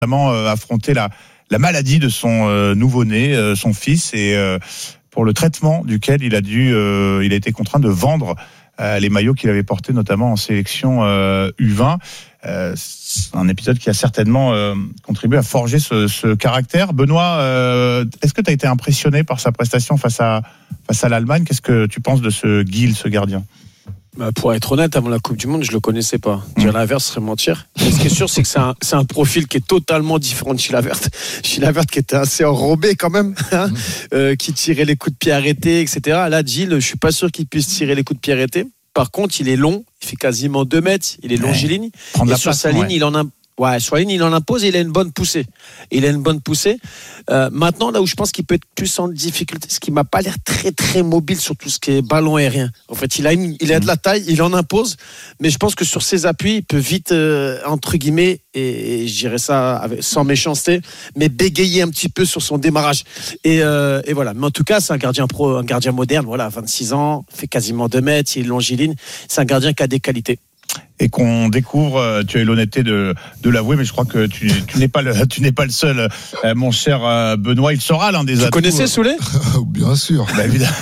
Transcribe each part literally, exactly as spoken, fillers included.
notamment euh, affronté la, la maladie de son euh, nouveau-né, euh, son fils, et euh, pour le traitement duquel il a dû, euh, il a été contraint de vendre euh, les maillots qu'il avait portés, notamment en sélection euh, U vingt. Euh, c'est un épisode qui a certainement euh, contribué à forger ce, ce caractère. Benoît, euh, est-ce que tu as été impressionné par sa prestation face à, face à l'Allemagne ? Qu'est-ce que tu penses de ce Gil, ce gardien ? Bah pour être honnête, avant la Coupe du Monde, je le connaissais pas. Dire l'inverse serait mentir. Mais ce qui est sûr, c'est que c'est un, c'est un profil qui est totalement différent de Chilavert. Chilavert qui était assez enrobé quand même, hein, euh, qui tirait les coups de pied arrêtés, et cetera. Là, Gil, je suis pas sûr qu'il puisse tirer les coups de pied arrêtés. Par contre, il est long, il fait quasiment deux mètres, il est longiligne. Ouais. Et sur place, sa ligne, ouais. il en a. Ouais, sur la ligne, il en impose et il a une bonne poussée. Il a une bonne poussée. Euh, maintenant, là où je pense qu'il peut être plus en difficulté, ce qui m'a pas l'air très très mobile sur tout ce qui est ballon aérien. En fait, il a une, il a de la taille, il en impose, mais je pense que sur ses appuis, il peut vite euh, entre guillemets, et, et je dirais ça avec, sans méchanceté, mais bégayer un petit peu sur son démarrage. Et, euh, et voilà. Mais en tout cas, c'est un gardien pro, un gardien moderne. Voilà, vingt-six ans, fait quasiment deux mètres, il est longiligne. C'est un gardien qui a des qualités. Et qu'on découvre, tu as eu l'honnêteté de, de l'avouer, mais je crois que tu, tu n'es pas le, tu n'es pas le seul, euh, mon cher Benoît. Il sera l'un des atouts. Tu connaissais Soulet ? Bien sûr. Bah, évidemment.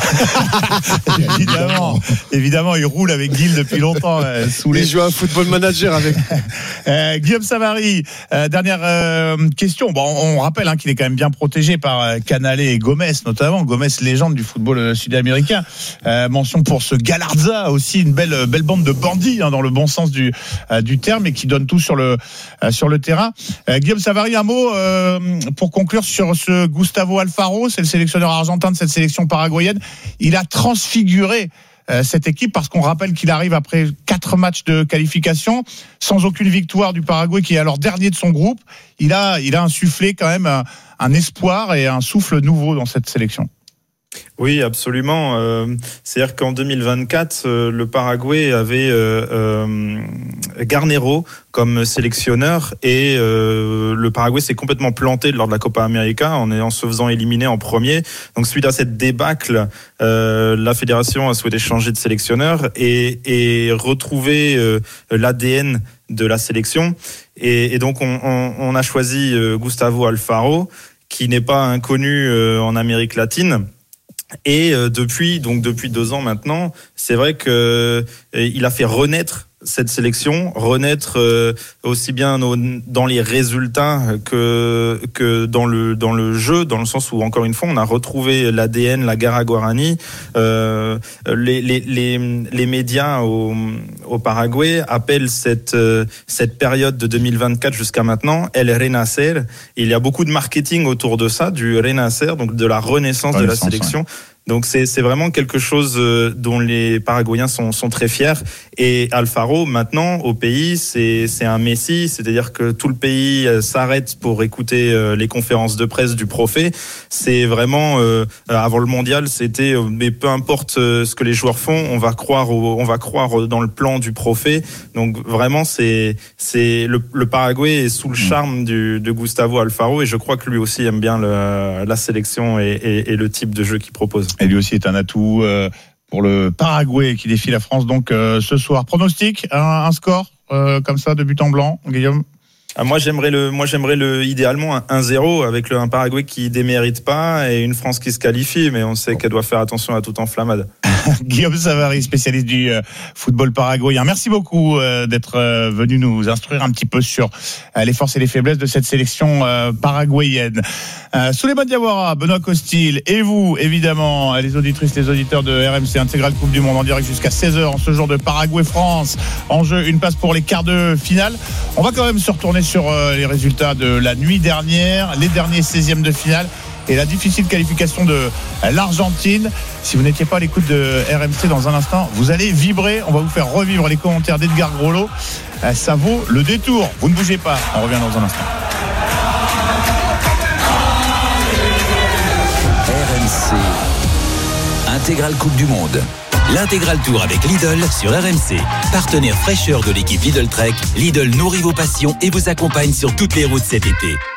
évidemment, évidemment, il roule avec Gil depuis longtemps. Euh, Soulet. Il joue à Football Manager avec. euh, Guillaume Savary, euh, dernière euh, question. Bon, on rappelle hein, qu'il est quand même bien protégé par euh, Canale et Gomez, notamment. Gomez, légende du football sud-américain. Euh, mention pour ce Galarza aussi, une belle, belle bande de bandits hein, dans le bon sens du, euh, du terme et qui donne tout sur le, euh, sur le terrain. Euh, Guillaume Savary, un mot euh, pour conclure sur ce Gustavo Alfaro, c'est le sélectionneur argentin de cette sélection paraguayenne. Il a transfiguré euh, cette équipe parce qu'on rappelle qu'il arrive après quatre matchs de qualification sans aucune victoire du Paraguay qui est alors dernier de son groupe. Il a, il a insufflé quand même un, un espoir et un souffle nouveau dans cette sélection. Oui, absolument. Euh, c'est-à-dire qu'en deux mille vingt-quatre, euh, le Paraguay avait euh, euh, Garnero comme sélectionneur et euh, le Paraguay s'est complètement planté lors de la Copa América en, en se faisant éliminer en premier. Donc suite à cette débâcle, euh, la fédération a souhaité changer de sélectionneur et, et retrouver euh, l'A D N de la sélection. Et, et donc on, on, on a choisi euh, Gustavo Alfaro, qui n'est pas inconnu euh, en Amérique latine. Et euh, depuis donc depuis deux ans maintenant, c'est vrai que euh, il a fait renaître cette sélection, renaître euh, aussi bien au, dans les résultats que que dans le dans le jeu, dans le sens où encore une fois on a retrouvé l'A D N, la Garra Guarani. Euh, les les les les médias au au Paraguay appellent cette euh, cette période de deux mille vingt-quatre jusqu'à maintenant El Renacer. Il y a beaucoup de marketing autour de ça, du Renacer, donc de la renaissance de la sélection. Ouais. Donc c'est c'est vraiment quelque chose dont les Paraguayens sont sont très fiers. Et Alfaro maintenant au pays c'est c'est un messie, c'est-à-dire que tout le pays s'arrête pour écouter les conférences de presse du Prophète. C'est vraiment euh, avant le mondial c'était mais peu importe ce que les joueurs font, on va croire au, on va croire dans le plan du Prophète. Donc vraiment c'est c'est le, le Paraguay est sous le charme du de Gustavo Alfaro et je crois que lui aussi aime bien le, la sélection et, et, et le type de jeu qu'il propose. Et lui aussi est un atout euh, pour le Paraguay qui défie la France donc euh, ce soir. Pronostic, un, un score euh, comme ça de but en blanc, Guillaume ? Ah, moi j'aimerais le, moi j'aimerais le idéalement un un zéro avec le un Paraguay qui démérite pas et une France qui se qualifie, mais on sait qu'elle doit faire attention à toute enflammade. Guillaume Savary, spécialiste du euh, football paraguayen. Merci beaucoup euh, d'être euh, venu nous instruire un petit peu sur euh, les forces et les faiblesses de cette sélection euh, paraguayenne. Euh, Souleymane Diawara, Benoît Costil et vous, évidemment, les auditrices, les auditeurs de R M C Intégrale Coupe du Monde en direct jusqu'à seize heures en ce jour de Paraguay-France. En jeu, une place pour les quarts de finale. On va quand même se retourner sur euh, les résultats de la nuit dernière, les derniers seizièmes de finale et la difficile qualification de l'Argentine. Si vous n'étiez pas à l'écoute de R M C dans un instant, vous allez vibrer. On va vous faire revivre les commentaires d'Edgar Groslo. Ça vaut le détour. Vous ne bougez pas. On revient dans un instant. R M C Intégrale Coupe du Monde. L'Intégral Tour avec Lidl sur R M C. Partenaire fraîcheur de l'équipe Lidl Trek, Lidl nourrit vos passions et vous accompagne sur toutes les routes cet été.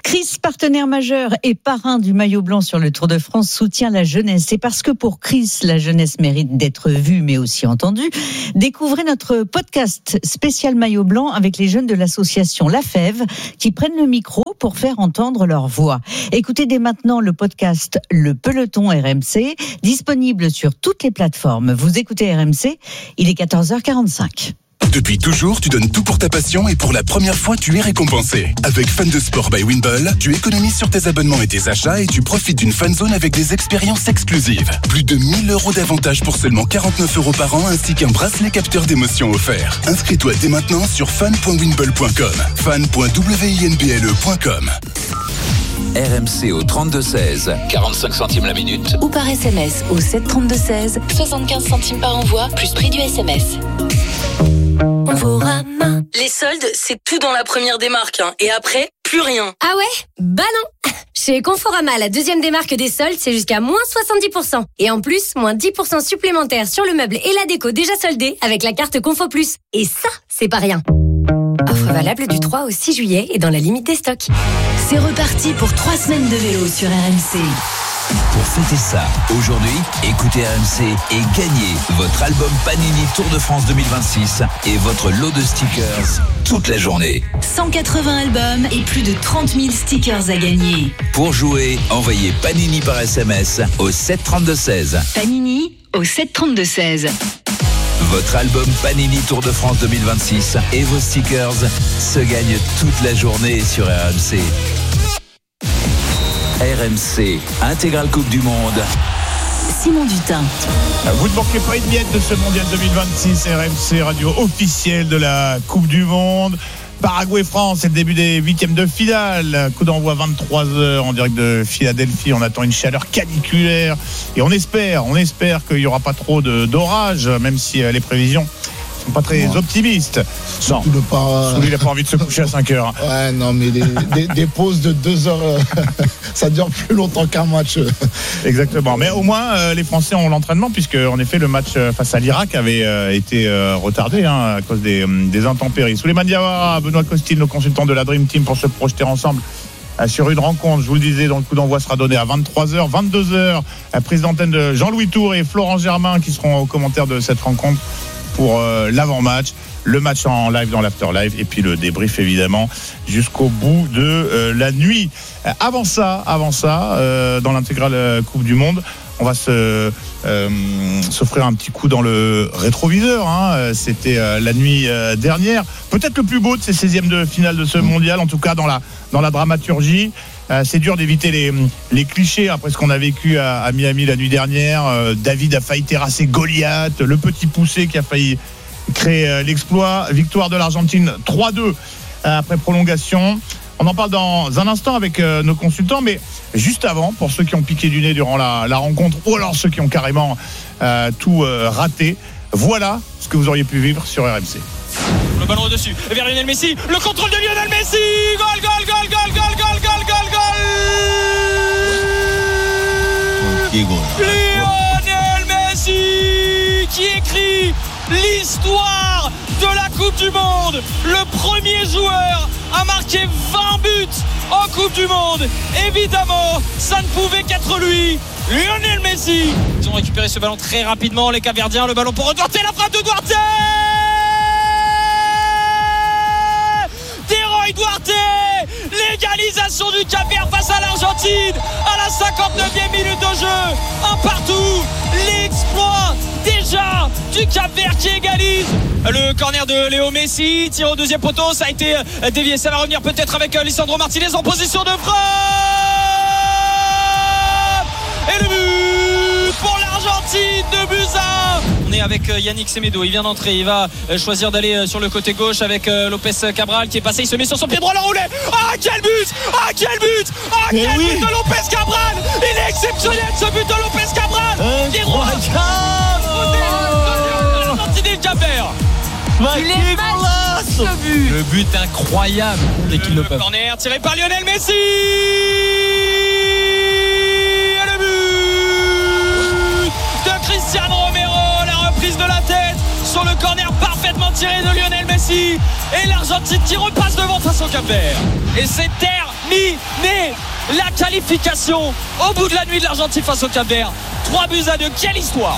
Chris, partenaire majeur et parrain du maillot blanc sur le Tour de France, soutient la jeunesse. C'est parce que pour Chris, la jeunesse mérite d'être vue mais aussi entendue. Découvrez notre podcast spécial maillot blanc avec les jeunes de l'association La Fève qui prennent le micro pour faire entendre leur voix. Écoutez dès maintenant le podcast Le Peloton R M C, disponible sur toutes les plateformes. Vous écoutez R M C, il est quatorze heures quarante-cinq. Depuis toujours, tu donnes tout pour ta passion et pour la première fois, tu es récompensé. Avec Fan de Sport by Winball, tu économises sur tes abonnements et tes achats et tu profites d'une fan zone avec des expériences exclusives. Plus de mille euros d'avantages pour seulement quarante-neuf euros par an ainsi qu'un bracelet capteur d'émotions offert. Inscris-toi dès maintenant sur fan point winball point com. fan point winball point com. R M C au trente-deux seize, quarante-cinq centimes la minute. Ou par S M S au sept trente-deux seize, soixante-quinze centimes par envoi, plus prix du S M S. Conforama. Les soldes, c'est tout dans la première démarque. Hein. Et après, plus rien. Ah ouais ? Bah non. Chez Conforama, la deuxième démarque des soldes, c'est jusqu'à moins soixante-dix pour cent. Et en plus, moins dix pour cent supplémentaires sur le meuble et la déco déjà soldés avec la carte Confo Plus. Et ça, c'est pas rien. Offre valable du trois au six juillet et dans la limite des stocks. C'est reparti pour trois semaines de vélo sur R M C. Pour fêter ça, aujourd'hui, écoutez R M C et gagnez votre album Panini Tour de France deux mille vingt-six et votre lot de stickers toute la journée. cent quatre-vingts albums et plus de trente mille stickers à gagner. Pour jouer, envoyez Panini par S M S au sept trente-deux seize. Panini au sept trente-deux seize. Votre album Panini Tour de France deux mille vingt-six et vos stickers se gagnent toute la journée sur R M C. R M C, intégrale Coupe du Monde. Simon Dutin. Vous ne manquez pas une miette de ce mondial deux mille vingt-six. R M C, radio officielle de la Coupe du Monde. Paraguay-France, c'est le début des huitièmes de finale. Coup d'envoi vingt-trois heures en direct de Philadelphie. On attend une chaleur caniculaire et on espère, on espère qu'il n'y aura pas trop de, d'orage, même si les prévisions sont pas très ouais. optimistes. Non, le pas... il n'a pas envie de se coucher à cinq heures. Ouais, non, mais les, des, des pauses de deux heures, ça dure plus longtemps qu'un match. Exactement. Mais au moins, euh, les Français ont l'entraînement, puisque en effet, le match face à l'Irak avait euh, été euh, retardé hein, à cause des, des intempéries. Souleymane Diawara, Benoît Costil, nos consultants de la Dream Team, pour se projeter ensemble euh, sur une rencontre. Je vous le disais, dont le coup d'envoi sera donné à vingt-trois heures, vingt-deux heures. La prise d'antenne de Jean-Louis Tour et Florent Germain qui seront aux commentaires de cette rencontre pour euh, l'avant-match, le match en live dans l'after-live et puis le débrief évidemment jusqu'au bout de euh, la nuit. Euh, avant ça, avant ça, euh, dans l'intégrale Coupe du Monde, on va se euh, s'offrir un petit coup dans le rétroviseur. Hein. C'était euh, la nuit euh, dernière, peut-être le plus beau de ces seizièmes de finale de ce mondial, en tout cas dans la dans la dramaturgie. Euh, c'est dur d'éviter les, les clichés après ce qu'on a vécu à, à Miami la nuit dernière. Euh, David a failli terrasser Goliath, le petit poussé qui a failli créer euh, l'exploit. Victoire de l'Argentine trois deux euh, après prolongation. On en parle dans un instant avec euh, nos consultants, mais juste avant, pour ceux qui ont piqué du nez durant la, la rencontre ou alors ceux qui ont carrément euh, tout euh, raté, voilà ce que vous auriez pu vivre sur R M C. Le ballon au-dessus, vers Lionel Messi, le contrôle de Lionel Messi, goal, goal, goal, goal, goal, goal, goal, goal, goal. Lionel Messi qui écrit l'histoire de la Coupe du Monde, le premier joueur à marquer vingt buts en Coupe du Monde. Évidemment, ça ne pouvait qu'être lui, Lionel Messi. Ils ont récupéré ce ballon très rapidement, les Capverdiens, le ballon pour Duarte, la frappe de Duarte. Deroy Duarte, l'égalisation du Cap-Vert face à l'Argentine à la cinquante-neuvième minute de jeu, un partout, l'exploit déjà du Cap-Vert qui égalise. Le corner de Léo Messi, tir au deuxième poteau, ça a été dévié, ça va revenir peut-être avec Lisandro Martinez en position de frappe et le but pour l'Argentine, de buts à un. On est avec Yannick Semedo, il vient d'entrer, il va choisir d'aller sur le côté gauche avec Lopez Cabral qui est passé, il se met sur son pied droit, l'enroulé. Ah quel but, ah quel but, ah quel but oui. de Lopez Cabral. Il est exceptionnel ce but de Lopez Cabral. Qui est droit l'Argentine et le Cap-Vert. Il est magique ce but. Le but incroyable dès qu'il le peut. Corner tiré par Lionel Messi. Et le but de Cristiano Romero. La reprise de la tête sur le corner parfaitement tiré de Lionel Messi. Et l'Argentine qui repasse devant face au Cap-Vert. Et c'est terre terminé. La qualification au bout de la nuit de l'Argentine face au Cap-Vert. trois buts à deux, quelle histoire!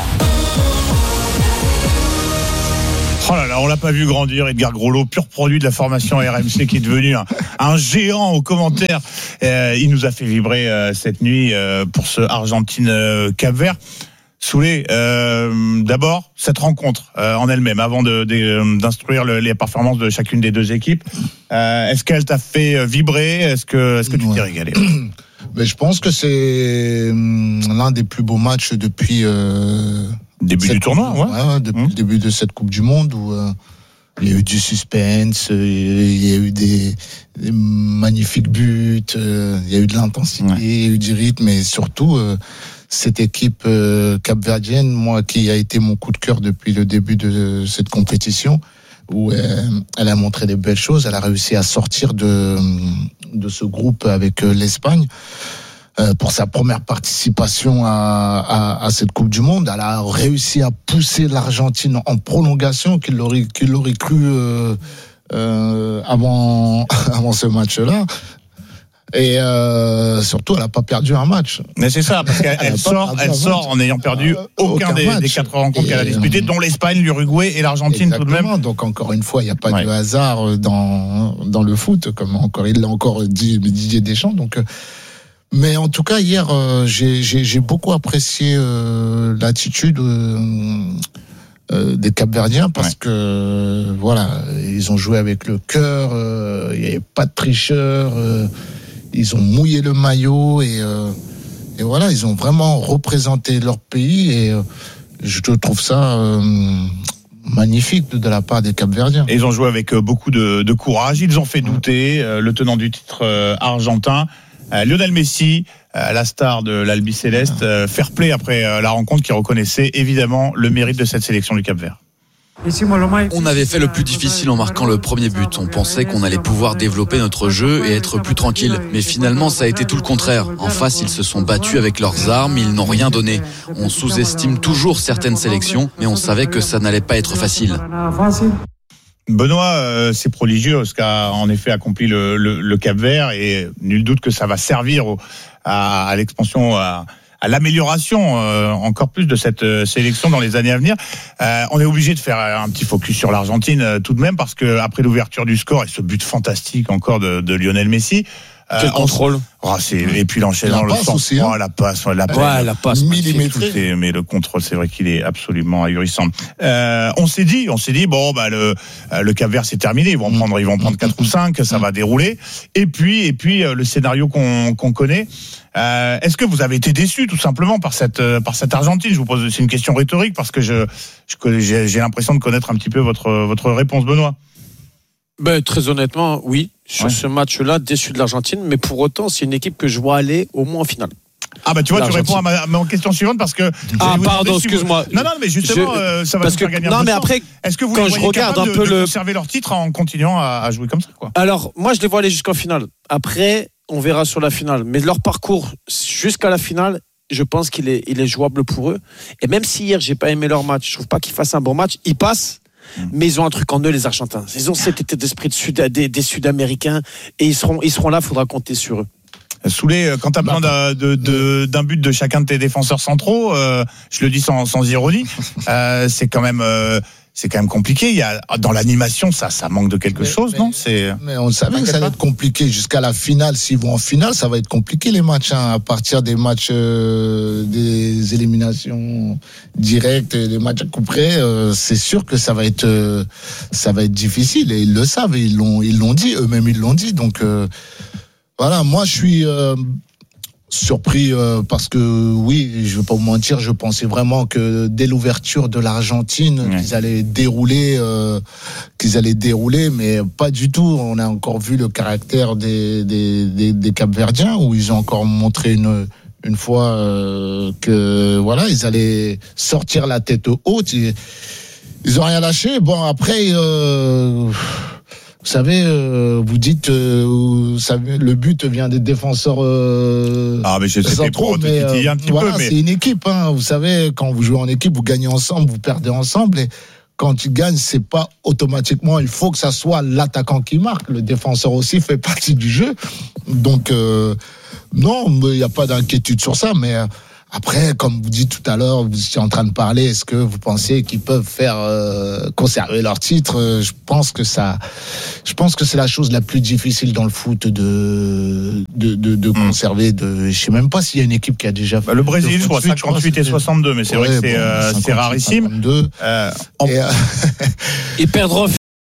Oh là là, on l'a pas vu grandir, Edgar Groslo, pur produit de la formation R M C qui est devenu un, un géant aux commentaires. Euh, il nous a fait vibrer euh, cette nuit euh, pour ce Argentine-Cap-Vert. Soulé, euh, d'abord, cette rencontre euh, en elle-même, avant de, de, d'instruire le, les performances de chacune des deux équipes, euh, est-ce qu'elle t'a fait vibrer? Est-ce que, est-ce que tu ouais. t'es régalé? Mais je pense que c'est l'un des plus beaux matchs depuis... Euh Début du tournoi, ouais. ouais depuis mmh. le début de cette Coupe du Monde où euh, il y a eu du suspense, euh, il y a eu des, des magnifiques buts, euh, il y a eu de l'intensité, ouais. il y a eu du rythme, et surtout euh, cette équipe euh, capverdienne, moi, qui a été mon coup de cœur depuis le début de cette compétition, où euh, elle a montré des belles choses, elle a réussi à sortir de de ce groupe avec euh, l'Espagne. Pour sa première participation à, à, à cette Coupe du Monde, elle a réussi à pousser l'Argentine en prolongation, qu'il l'aurait, qu'il l'aurait cru euh, euh, avant, avant ce match-là. Et euh, surtout, elle n'a pas perdu un match. Mais c'est ça, parce qu'elle elle sort, elle sort en n'ayant perdu euh, aucun, aucun des, des quatre rencontres et qu'elle a disputées, dont l'Espagne, l'Uruguay et l'Argentine. Exactement. Tout de même. Donc encore une fois, il n'y a pas ouais. de hasard dans dans le foot, comme encore il l'a encore dit Didier Deschamps. Donc mais en tout cas, hier, euh, j'ai, j'ai, j'ai beaucoup apprécié euh, l'attitude euh, euh, des Capverdiens parce ouais. que, euh, voilà, ils ont joué avec le cœur, euh, il n'y avait pas de tricheurs, euh, ils ont mouillé le maillot et, euh, et voilà, ils ont vraiment représenté leur pays et euh, je trouve ça... Euh, magnifique de la part des Capverdiens. Et ils ont joué avec beaucoup de, de courage, ils ont fait douter euh, le tenant du titre euh, argentin. Euh, Lionel Messi, euh, la star de l'Albi Céleste, euh, fair play après euh, la rencontre, qui reconnaissait évidemment le mérite de cette sélection du Cap-Vert. On avait fait le plus difficile en marquant le premier but. On pensait qu'on allait pouvoir développer notre jeu et être plus tranquille. Mais finalement, ça a été tout le contraire. En face, ils se sont battus avec leurs armes, ils n'ont rien donné. On sous-estime toujours certaines sélections, mais on savait que ça n'allait pas être facile. Benoît, euh, c'est prodigieux ce qu'a en effet accompli le, le, le Cap-Vert, et nul doute que ça va servir au, à, à l'expansion, à, à l'amélioration euh, encore plus de cette euh, sélection dans les années à venir. Euh, on est obligé de faire un petit focus sur l'Argentine euh, tout de même, parce que après l'ouverture du score et ce but fantastique encore de, de Lionel Messi, Euh, Quel contrôle. Oh, c'est, et puis l'enchaînement, le sens. Aussi, hein. Oh, la passe, la passe. Ouais, la passe. Millimétrée. Mais le contrôle, c'est vrai qu'il est absolument ahurissant. Euh, on s'est dit, on s'est dit, bon, bah, le, le Cap-Vert, c'est terminé. Ils vont prendre, ils vont prendre quatre ou cinq, ça va dérouler. Et puis, et puis, le scénario qu'on, qu'on connaît. Euh, est-ce que vous avez été déçu, tout simplement, par cette, par cette Argentine? Je vous pose, c'est une question rhétorique, parce que je, je j'ai, j'ai l'impression de connaître un petit peu votre, votre réponse, Benoît. Ben, très honnêtement, oui. Sur ouais. ce match-là, déçu de l'Argentine, mais pour autant, c'est une équipe que je vois aller au moins en finale. Ah bah tu vois, tu réponds à ma, à ma question suivante parce que... Ah pardon, excuse-moi. Vous... Non, non, mais justement, je... euh, ça va parce nous faire que... gagner non, un peu mais de après, temps. Est-ce que vous quand les je voyez regarde capables un peu de, de le... conserver leur titre en continuant à, à jouer comme ça, quoi? Alors, moi, je les vois aller jusqu'en finale. Après, on verra sur la finale. Mais leur parcours jusqu'à la finale, je pense qu'il est, il est jouable pour eux. Et même si hier, j'ai pas aimé leur match, je trouve pas qu'ils fassent un bon match, ils passent. Mais ils ont un truc en eux, les Argentins. Ils ont cet état d'esprit de Sud, des, des Sud-Américains, et ils seront, ils seront là. Il faudra compter sur eux. Soulé, quand tu as besoin d'un, de, de, d'un but de chacun de tes défenseurs centraux, euh, je le dis sans, sans ironie, euh, c'est quand même, euh, c'est quand même compliqué. Il y a dans l'animation, ça, ça manque de quelque mais, chose, mais, non? C'est. Mais on savait que ça allait être compliqué jusqu'à la finale. S'ils vont en finale, ça va être compliqué les matchs. Hein, à partir des matchs, euh, des éliminations directes, des matchs à coup près, euh, c'est sûr que ça va être, euh, ça va être difficile. Et ils le savent, et ils l'ont, ils l'ont dit, eux-mêmes ils l'ont dit. Donc euh, voilà, moi je suis. Euh, surpris euh, parce que oui, je vais pas vous mentir, je pensais vraiment que dès l'ouverture de l'Argentine, ouais. qu'ils allaient dérouler, euh, qu'ils allaient dérouler, mais pas du tout. On a encore vu le caractère des des des, des Capverdiens où ils ont encore montré une une fois euh, que voilà, ils allaient sortir la tête haute. Ils, ils ont rien lâché. Bon après. Euh, Vous savez, euh, vous dites, euh, vous savez, le but vient des défenseurs. Euh, ah, mais je sais pas trop, mais euh, un petit voilà, peu, mais c'est une équipe. Hein, vous savez, quand vous jouez en équipe, vous gagnez ensemble, vous perdez ensemble. Et quand tu gagnes, c'est pas automatiquement, il faut que ça soit l'attaquant qui marque. Le défenseur aussi fait partie du jeu. Donc, euh, non, il n'y a pas d'inquiétude sur ça, mais euh, après, comme vous dites tout à l'heure, vous étiez en train de parler, est-ce que vous pensez qu'ils peuvent faire euh, conserver leur titre ? Je pense que ça, je pense que c'est la chose la plus difficile dans le foot de de de, de conserver. De, je sais même pas s'il y a une équipe qui a déjà fait. Bah, le Brésil, je crois cinquante-huit et soixante-deux, mais c'est ouais, vrai que c'est, bon, euh, c'est rarissime. Euh, en... Et, euh... Ils perdront.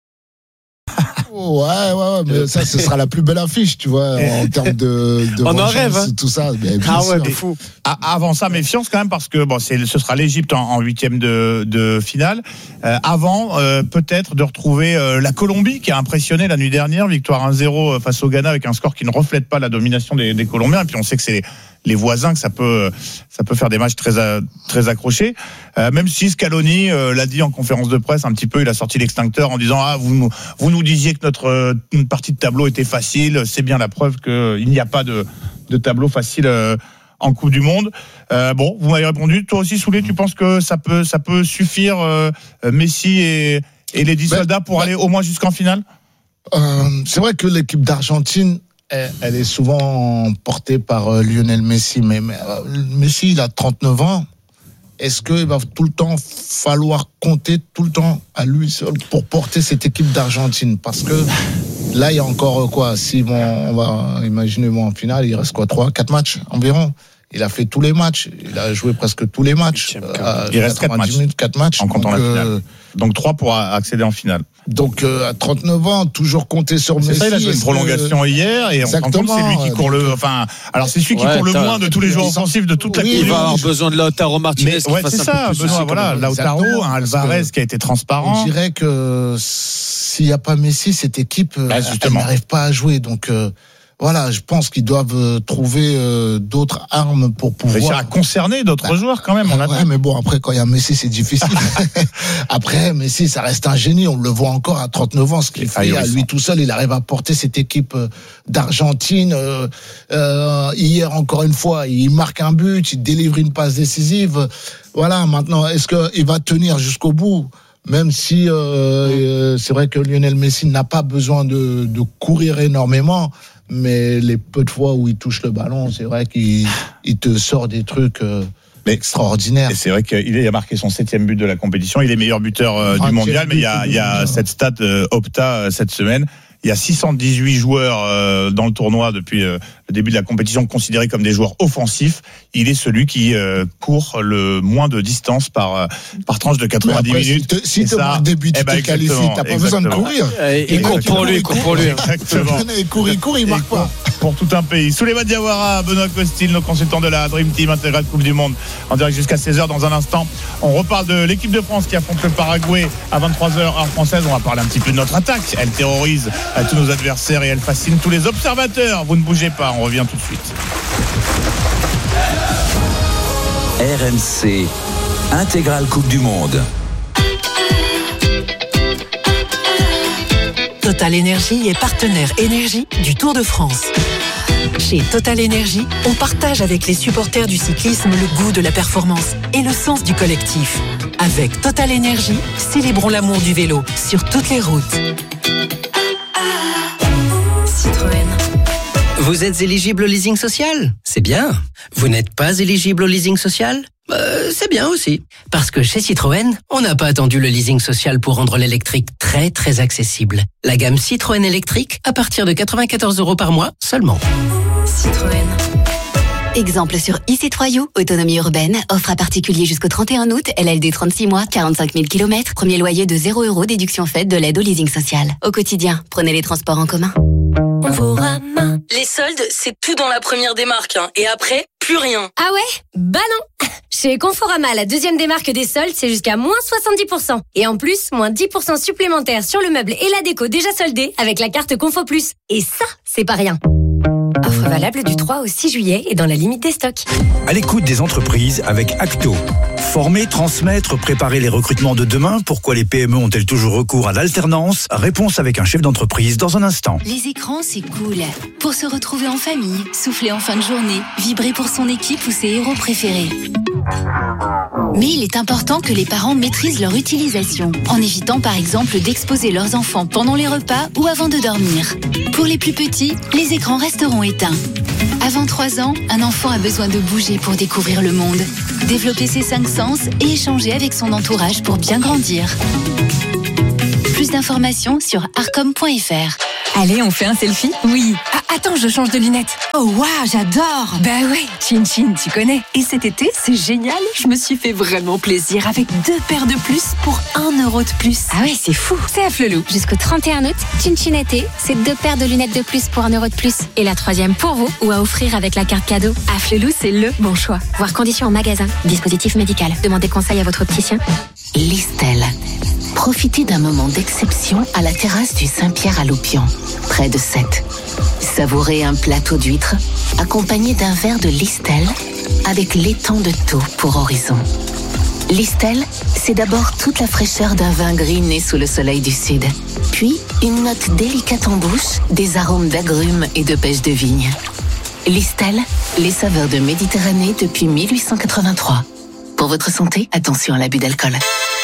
Ouais, ouais, ouais, mais ça, ce sera la plus belle affiche, tu vois, en termes de, de on en rêve, hein. Tout ça. Mais ah ouais, sûr. fou. Avant ça, méfiance quand même, parce que bon, c'est, ce sera l'Égypte en huitième de, de finale. Euh, avant, euh, peut-être de retrouver euh, la Colombie qui a impressionné la nuit dernière, victoire un zéro face au Ghana avec un score qui ne reflète pas la domination des, des Colombiens. Et puis on sait que c'est les voisins que ça peut ça peut faire des matchs très très accrochés. Euh, même si Scaloni euh, l'a dit en conférence de presse un petit peu, il a sorti l'extincteur en disant ah vous nous vous nous disiez que notre euh, partie de tableau était facile, c'est bien la preuve que il n'y a pas de de tableau facile euh, en Coupe du Monde. Euh, bon, vous m'avez répondu. Toi aussi, Soulé, tu penses que ça peut ça peut suffire euh, Messi et et les dix ben, soldats pour ben, aller au moins jusqu'en finale? euh, C'est vrai que l'équipe d'Argentine, elle est souvent portée par Lionel Messi, mais Messi, il a trente-neuf ans. Est-ce qu'il va tout le temps falloir compter tout le temps à lui seul pour porter cette équipe d'Argentine? Parce que là, il y a encore quoi? Si bon, on va imaginer bon, en finale, il reste quoi? trois, quatre matchs environ. Il a fait tous les matchs. Il a joué presque tous les matchs. Euh, il reste quatre matchs. Minutes, quatre matchs. En comptant la finale. Euh, Donc trois pour accéder en finale. Donc euh, à trente-neuf ans, toujours compter sur Messi. C'est ça, il a joué une prolongation que... hier et Exactement. on se rend compte que c'est lui qui court le. Enfin, alors c'est celui qui ouais, court le moins de tous les joueurs offensifs de toute oui, la Coupe. Il va avoir besoin de Lautaro Martinez. Mais, ouais, c'est ça. Besoin, voilà, Lautaro, un Alvarez qui a été transparent. Je dirais que s'il n'y a pas Messi, cette équipe bah, elle n'arrive pas à jouer. Donc euh, voilà, je pense qu'ils doivent trouver euh, d'autres armes pour pouvoir. Réussir à concerner d'autres bah, joueurs quand même. On a ouais, mais bon, après, quand il y a Messi, c'est difficile. Après, Messi, ça reste un génie. On le voit encore à trente-neuf ans. Ce qu'il fait à lui tout seul, il arrive à porter cette équipe d'Argentine. Euh, euh, hier, encore une fois, il marque un but, il délivre une passe décisive. Voilà, maintenant, est-ce qu'il va tenir jusqu'au bout? Même si euh, euh, c'est vrai que Lionel Messi n'a pas besoin de, de courir énormément, mais les peu de fois où il touche le ballon, c'est vrai qu'il il te sort des trucs euh, mais, extraordinaires. Et c'est vrai qu'il a marqué son septième but de la compétition. Il est meilleur buteur euh, du mondial, mais il y a, il y a cette stat euh, Opta euh, cette semaine. Il y a six cent dix-huit joueurs euh, dans le tournoi depuis euh, le début de la compétition considérés comme des joueurs offensifs. Il est celui qui euh, court le moins de distance par euh, par tranche de quatre-vingt-dix après, minutes. Si tu as début, tu eh ben, te qualifies, t'as pas besoin de courir. Et il court pour lui, il court pour lui. Exactement. Il court, il court, il marque pas. Pour tout un pays. Souleymane Diawara, Benoît Costil, nos consultants de la Dream Team intégrale Coupe du Monde, en direct jusqu'à seize heures. Dans un instant, on reparle de l'équipe de France qui affronte le Paraguay à vingt-trois heures heure française. On va parler un petit peu de notre attaque. Elle terrorise tous nos adversaires et elle fascine tous les observateurs. Vous ne bougez pas, on revient tout de suite. R M C, intégrale Coupe du Monde. Total Énergie est partenaire énergie du Tour de France. Chez Total Énergie, on partage avec les supporters du cyclisme le goût de la performance et le sens du collectif. Avec Total Énergie, célébrons l'amour du vélo sur toutes les routes. Citroën. Vous êtes éligible au leasing social? C'est bien. Vous n'êtes pas éligible au leasing social? Euh, c'est bien aussi. Parce que chez Citroën, on n'a pas attendu le leasing social pour rendre l'électrique très très accessible. La gamme Citroën électrique à partir de quatre-vingt-quatorze euros par mois seulement. Citroën. Exemple sur e-C trois U, autonomie urbaine, offre à particulier jusqu'au trente et un août, L L D trente-six mois, quarante-cinq mille kilomètres, premier loyer de zéro euros, déduction faite de l'aide au leasing social. Au quotidien, prenez les transports en commun. Conforama. Les soldes, c'est tout dans la première démarque. Hein. Et après, plus rien. Ah ouais? Bah non. Chez Conforama, la deuxième démarque des soldes, c'est jusqu'à moins soixante-dix pour cent. Et en plus, moins dix pour cent supplémentaires sur le meuble et la déco déjà soldés avec la carte Confo Plus. Et ça, c'est pas rien. Offre valable du trois au six juillet et dans la limite des stocks. À l'écoute des entreprises avec Acto. Former, transmettre, préparer les recrutements de demain. Pourquoi les P M E ont-elles toujours recours à l'alternance? Réponse avec un chef d'entreprise dans un instant. Les écrans, c'est cool. Pour se retrouver en famille, souffler en fin de journée, vibrer pour son équipe ou ses héros préférés. Mais il est important que les parents maîtrisent leur utilisation, en évitant par exemple d'exposer leurs enfants pendant les repas ou avant de dormir. Pour les plus petits, les écrans resteront éteints. Avant trois ans, un enfant a besoin de bouger pour découvrir le monde, développer ses cinq sens et échanger avec son entourage pour bien grandir. Plus d'informations sur arcom point f r. Allez, on fait un selfie ? Oui. Ah, attends, je change de lunettes. Oh, waouh, j'adore. Bah ouais, Chin Chin, tu connais. Et cet été, c'est génial. Je me suis fait vraiment plaisir avec deux paires de plus pour un euro de plus. Ah ouais, c'est fou. C'est à Flelou. Jusqu'au trente et un août, Chin Chin été, c'est deux paires de lunettes de plus pour un euro de plus. Et la troisième pour vous ou à offrir avec la carte cadeau. À Flelou, c'est le bon choix. Voir conditions en magasin. Dispositif médical. Demandez conseil à votre opticien. Listel. Profitez d'un moment d'exception à la terrasse du Saint-Pierre à Loupian, près de Sète. Savourez un plateau d'huîtres accompagné d'un verre de Listel avec l'étang de Thau pour horizon. Listel, c'est d'abord toute la fraîcheur d'un vin gris né sous le soleil du sud. Puis, une note délicate en bouche, des arômes d'agrumes et de pêche de vigne. Listel, les saveurs de Méditerranée depuis mille huit cent quatre-vingt-trois. Pour votre santé, attention à l'abus d'alcool.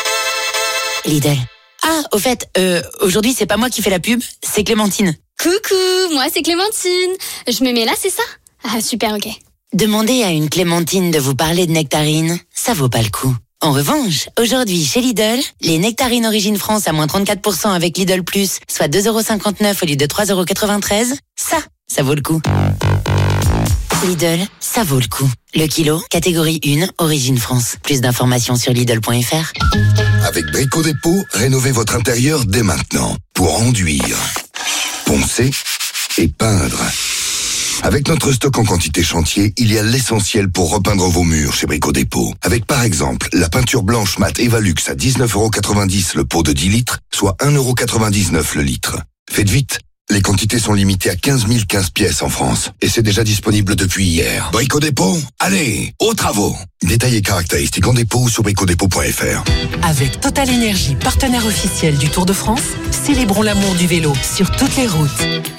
Lidl. Ah, au fait, euh, aujourd'hui, c'est pas moi qui fais la pub, c'est Clémentine. Coucou, moi c'est Clémentine. Je me mets là, c'est ça ? Ah, super, ok. Demandez à une Clémentine de vous parler de nectarines, ça vaut pas le coup. En revanche, aujourd'hui, chez Lidl, les nectarines Origine France à moins trente-quatre pour cent avec Lidl Plus, soit deux euros cinquante-neuf au lieu de trois euros quatre-vingt-treize, ça, ça vaut le coup. Lidl, ça vaut le coup. Le kilo, catégorie un, Origine France. Plus d'informations sur Lidl point f r. Avec Brico Dépôt, rénovez votre intérieur dès maintenant pour enduire, poncer et peindre. Avec notre stock en quantité chantier, il y a l'essentiel pour repeindre vos murs chez Brico Dépôt. Avec par exemple la peinture blanche mat Evalux à dix-neuf euros quatre-vingt-dix le pot de dix litres, soit un euro quatre-vingt-dix-neuf le litre. Faites vite, les quantités sont limitées à quinze mille quinze pièces en France. Et c'est déjà disponible depuis hier. Brico Dépôt, allez, aux travaux. Détails et caractéristiques en dépôt ou sur brico dépôt point f r. Avec Total Énergie, partenaire officiel du Tour de France, célébrons l'amour du vélo sur toutes les routes.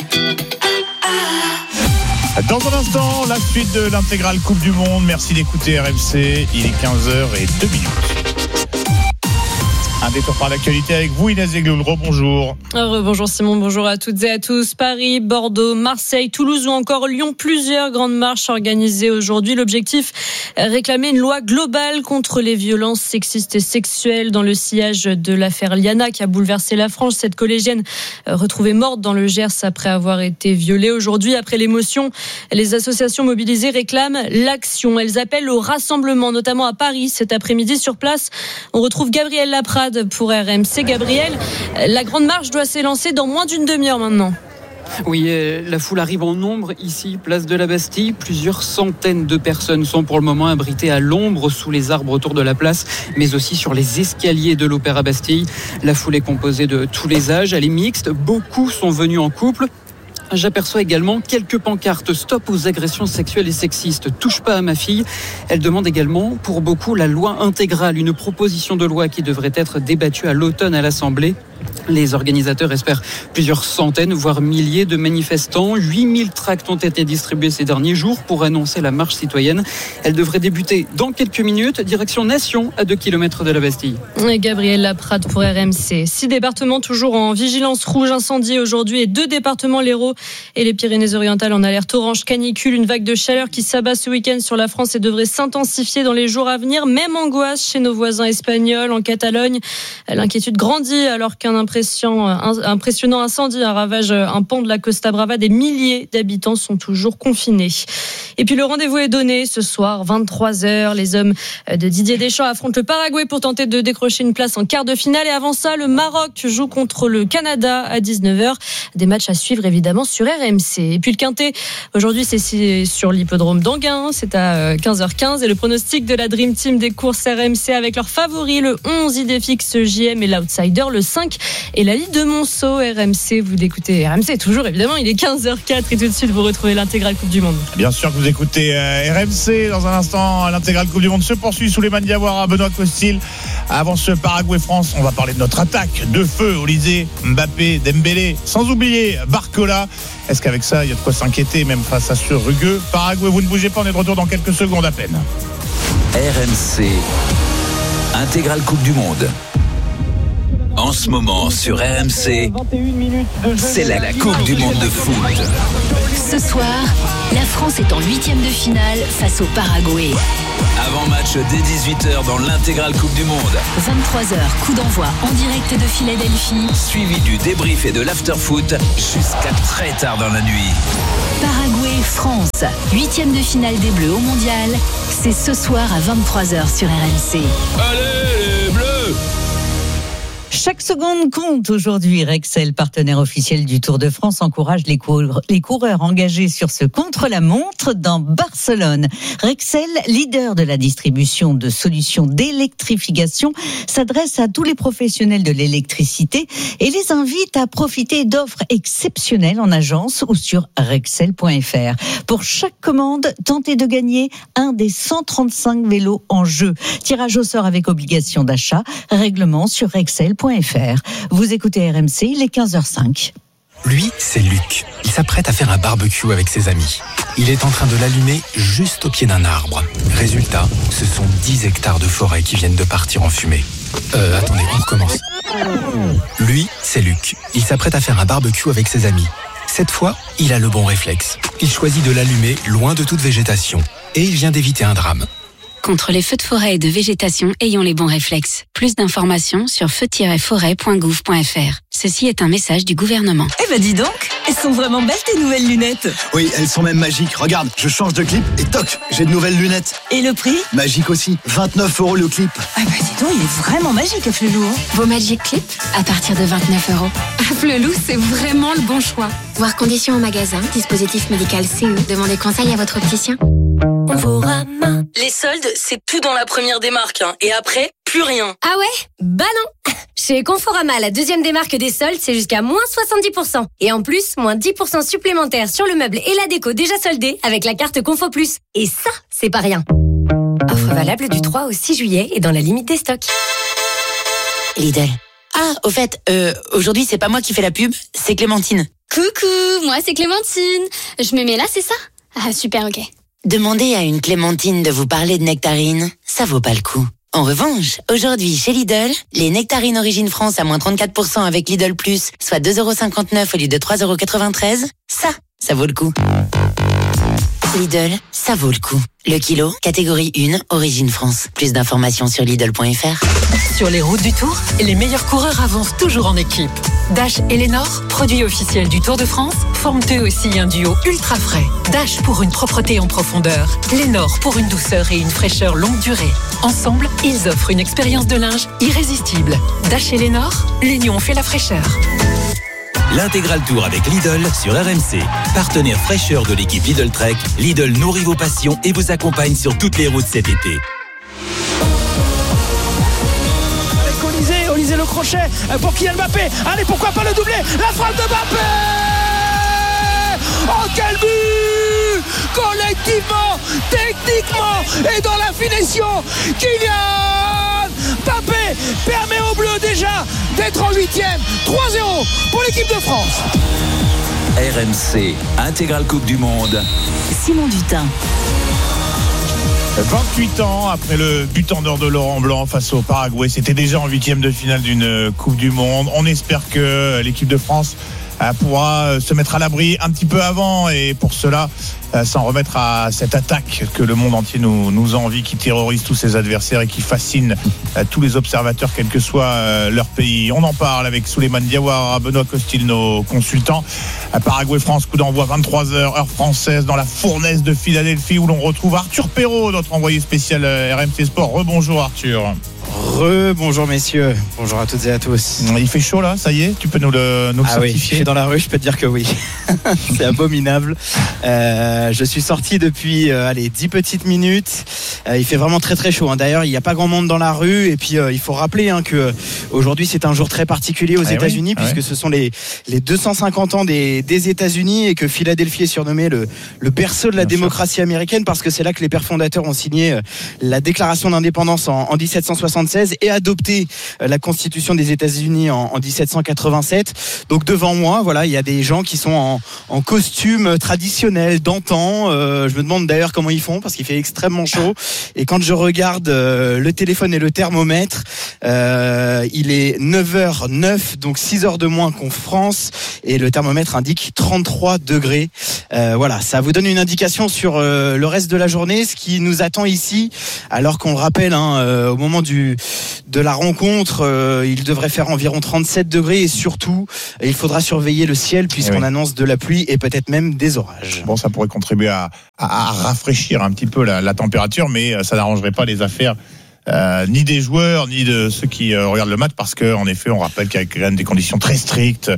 Dans un instant, la suite de l'intégrale Coupe du Monde. Merci d'écouter R M C. Il est quinze heures deux minutes. Un détour par l'actualité avec vous, Inès Zegloul. Rebonjour. Rebonjour Simon, bonjour à toutes et à tous. Paris, Bordeaux, Marseille, Toulouse ou encore Lyon. Plusieurs grandes marches organisées aujourd'hui. L'objectif, réclamer une loi globale contre les violences sexistes et sexuelles dans le sillage de l'affaire Liana qui a bouleversé la France. Cette collégienne retrouvée morte dans le Gers après avoir été violée. Aujourd'hui, après l'émotion, les associations mobilisées réclament l'action. Elles appellent au rassemblement, notamment à Paris cet après-midi. Sur place, on retrouve Gabriel Laprade pour R M C. Gabriel, la grande marche doit s'élancer dans moins d'une demi-heure maintenant. Oui, la foule arrive en nombre ici, place de la Bastille. Plusieurs centaines de personnes sont pour le moment abritées à l'ombre sous les arbres autour de la place, mais aussi sur les escaliers de l'Opéra Bastille. La foule est composée de tous les âges, elle est mixte. Beaucoup sont venus en couple. J'aperçois également quelques pancartes. Stop aux agressions sexuelles et sexistes. Touche pas à ma fille. Elle demande également, pour beaucoup, la loi intégrale, une proposition de loi qui devrait être débattue à l'automne à l'Assemblée. Les organisateurs espèrent plusieurs centaines, voire milliers de manifestants. huit mille tracts ont été distribués ces derniers jours pour annoncer la marche citoyenne. Elle devrait débuter dans quelques minutes, direction Nation, à deux kilomètres de la Bastille. Et Gabriel Laprade pour R M C. Six départements toujours en vigilance rouge incendie aujourd'hui et deux départements, l'Hérault et les Pyrénées-Orientales, en alerte orange canicule. Une vague de chaleur qui s'abat ce week-end sur la France et devrait s'intensifier dans les jours à venir. Même angoisse chez nos voisins espagnols. En Catalogne, l'inquiétude grandit alors qu'un impressionnant incendie un ravage un pan de la Costa Brava. Des milliers d'habitants sont toujours confinés. Et puis le rendez-vous est donné ce soir, vingt-trois heures. Les hommes de Didier Deschamps affrontent le Paraguay pour tenter de décrocher une place en quart de finale. Et avant ça, le Maroc joue contre le Canada à dix-neuf heures. Des matchs à suivre évidemment sur R M C. Et puis le Quintet, aujourd'hui c'est sur l'hippodrome d'Anguin, c'est à quinze heures quinze. Et le pronostic de la Dream Team des courses R M C avec leurs favoris, le onze Idéfix J M et l'Outsider, le cinq et la Ligue de Monceau. R M C, vous l'écoutez R M C toujours évidemment, il est quinze heures quatre et tout de suite vous retrouvez l'intégrale Coupe du Monde. Bien sûr que vous écoutez R M C. Dans un instant, l'intégrale Coupe du Monde se poursuit. Souleymane Diawara, Benoît Costil. Avant ce Paraguay-France, on va parler de notre attaque de feu. Olysée, Mbappé, Dembélé, sans oublier Barcola. Est-ce qu'avec ça, il y a de quoi s'inquiéter, même face à ce rugueux Paraguay? Vous ne bougez pas, on est de retour dans quelques secondes à peine. R M C, intégrale Coupe du Monde. En ce moment sur R M C, c'est la Coupe du Monde de foot. Ce soir, la France est en huitième de finale face au Paraguay. Avant-match dès dix-huit heures dans l'intégrale Coupe du Monde. vingt-trois heures, coup d'envoi en direct de Philadelphie. Suivi du débrief et de l'after-foot jusqu'à très tard dans la nuit. Paraguay-France, huitième de finale des Bleus au Mondial. C'est ce soir à vingt-trois heures sur R M C. Allez les Bleus! Chaque seconde compte aujourd'hui. Rexel, partenaire officiel du Tour de France, encourage les, cour- les coureurs engagés sur ce contre-la-montre dans Barcelone. Rexel, leader de la distribution de solutions d'électrification, s'adresse à tous les professionnels de l'électricité et les invite à profiter d'offres exceptionnelles en agence ou sur rexel point f r. Pour chaque commande, tentez de gagner un des cent trente-cinq vélos en jeu. Tirage au sort avec obligation d'achat. Règlement sur rexel point f r. Vous écoutez R M C, il est quinze heures cinq. Lui, c'est Luc. Il s'apprête à faire un barbecue avec ses amis. Il est en train de l'allumer juste au pied d'un arbre. Résultat, ce sont dix hectares de forêt qui viennent de partir en fumée. Euh, attendez, on recommence. Lui, c'est Luc. Il s'apprête à faire un barbecue avec ses amis. Cette fois, il a le bon réflexe. Il choisit de l'allumer loin de toute végétation. Et il vient d'éviter un drame. Contre les feux de forêt et de végétation, ayons les bons réflexes. Plus d'informations sur feu tiret forêt point gouv point f r. Ceci est un message du gouvernement. Eh ben dis donc, elles sont vraiment belles tes nouvelles lunettes. Oui, elles sont même magiques. Regarde, je change de clip et toc, j'ai de nouvelles lunettes. Et le prix ? Magique aussi, vingt-neuf euros le clip. Ah bah dis donc, il est vraiment magique à Flelou. Hein. Vos Magic Clips à partir de vingt-neuf euros. À Flelou, c'est vraiment le bon choix. Voir conditions en magasin, dispositif médical C E. Demandez conseil à votre opticien. Conforama. Les soldes, c'est tout dans la première des marques. Hein. Et après, plus rien. Ah ouais ? Bah non. Chez Conforama, la deuxième des marques des soldes, c'est jusqu'à moins soixante-dix pour cent. Et en plus, moins dix pour cent supplémentaires sur le meuble et la déco déjà soldés avec la carte Confo Plus. Et ça, c'est pas rien. Offre valable du trois au six juillet et dans la limite des stocks. Lidl. Ah, au fait, euh, aujourd'hui, c'est pas moi qui fais la pub, c'est Clémentine. Coucou, moi c'est Clémentine. Je me mets là, c'est ça ? Ah super, ok. Demandez à une Clémentine de vous parler de nectarines, ça vaut pas le coup. En revanche, aujourd'hui, chez Lidl, les nectarines Origine France à moins trente-quatre pour cent avec Lidl Plus, soit deux euros cinquante-neuf au lieu de trois euros quatre-vingt-treize, ça, ça vaut le coup. Lidl, ça vaut le coup. Le kilo, catégorie un, Origine France. Plus d'informations sur Lidl point f r. Sur les routes du Tour, les meilleurs coureurs avancent toujours en équipe. Dash et Lénor, produits officiels du Tour de France, forment eux aussi un duo ultra frais. Dash pour une propreté en profondeur, Lénor pour une douceur et une fraîcheur longue durée. Ensemble, ils offrent une expérience de linge irrésistible. Dash et Lénor, l'union fait la fraîcheur. L'intégral Tour avec Lidl sur R M C. Partenaire fraîcheur de l'équipe Lidl Trek, Lidl nourrit vos passions et vous accompagne sur toutes les routes cet été. Avec Olysée, Olysée le crochet pour Kylian Mbappé. Allez, pourquoi pas le doublé? La frappe de Mbappé! Oh, quel but! Collectivement, techniquement et dans la finition, Kylian Mbappé permet aux Bleus déjà d'être en huitième. trois zéro pour l'équipe de France. R M C, intégrale Coupe du Monde. Simon Dutin. vingt-huit ans après le but en dehors de Laurent Blanc face au Paraguay, c'était déjà en huitième de finale d'une Coupe du Monde. On espère que l'équipe de France pourra se mettre à l'abri un petit peu avant et pour cela s'en remettre à cette attaque que le monde entier nous, nous envie, qui terrorise tous ses adversaires et qui fascine tous les observateurs quel que soit leur pays. On en parle avec Souleymane Diawara, Benoît Costil, nos consultants. Paraguay-France, coup d'envoi vingt-trois heures, heure française, dans la fournaise de Philadelphie où l'on retrouve Arthur Perrault, notre envoyé spécial R M C Sport. Rebonjour Arthur. Re-bonjour messieurs, bonjour à toutes et à tous. Il fait chaud là, ça y est, tu peux nous le, nous le ah certifier? Oui, je suis dans la rue, je peux te dire que oui. C'est abominable. Euh, je suis sorti depuis euh, allez, dix petites minutes. Euh, il fait vraiment très très chaud. Hein. D'ailleurs, il n'y a pas grand monde dans la rue. Et puis, euh, il faut rappeler hein, que aujourd'hui, c'est un jour très particulier aux ah États-Unis, oui, puisque ouais. ce sont les, les deux cent cinquante ans des, des États-Unis et que Philadelphie est surnommé le, le berceau de la Bien démocratie sûr. américaine, parce que c'est là que les pères fondateurs ont signé euh, la déclaration d'indépendance en, en dix-sept cent soixante-seize. française et adopté la Constitution des États-Unis en, en dix-sept cent quatre-vingt-sept. Donc devant moi, voilà, il y a des gens qui sont en, en costume traditionnel d'antan. Euh, je me demande d'ailleurs comment ils font parce qu'il fait extrêmement chaud. Et quand je regarde euh, le téléphone et le thermomètre, euh, il est neuf heures neuf, donc six heures de moins qu'en France, et le thermomètre indique trente-trois degrés. Euh, voilà, ça vous donne une indication sur euh, le reste de la journée, ce qui nous attend ici, alors qu'on le rappelle, hein, euh, au moment du de la rencontre, euh, il devrait faire environ trente-sept degrés, et surtout, il faudra surveiller le ciel puisqu'on oui. annonce de la pluie et peut-être même des orages. Bon, ça pourrait contribuer à, à, à rafraîchir un petit peu la, la température, mais ça n'arrangerait pas les affaires Euh, ni des joueurs ni de ceux qui euh, regardent le match, parce que en effet on rappelle qu'il y a quand même des conditions très strictes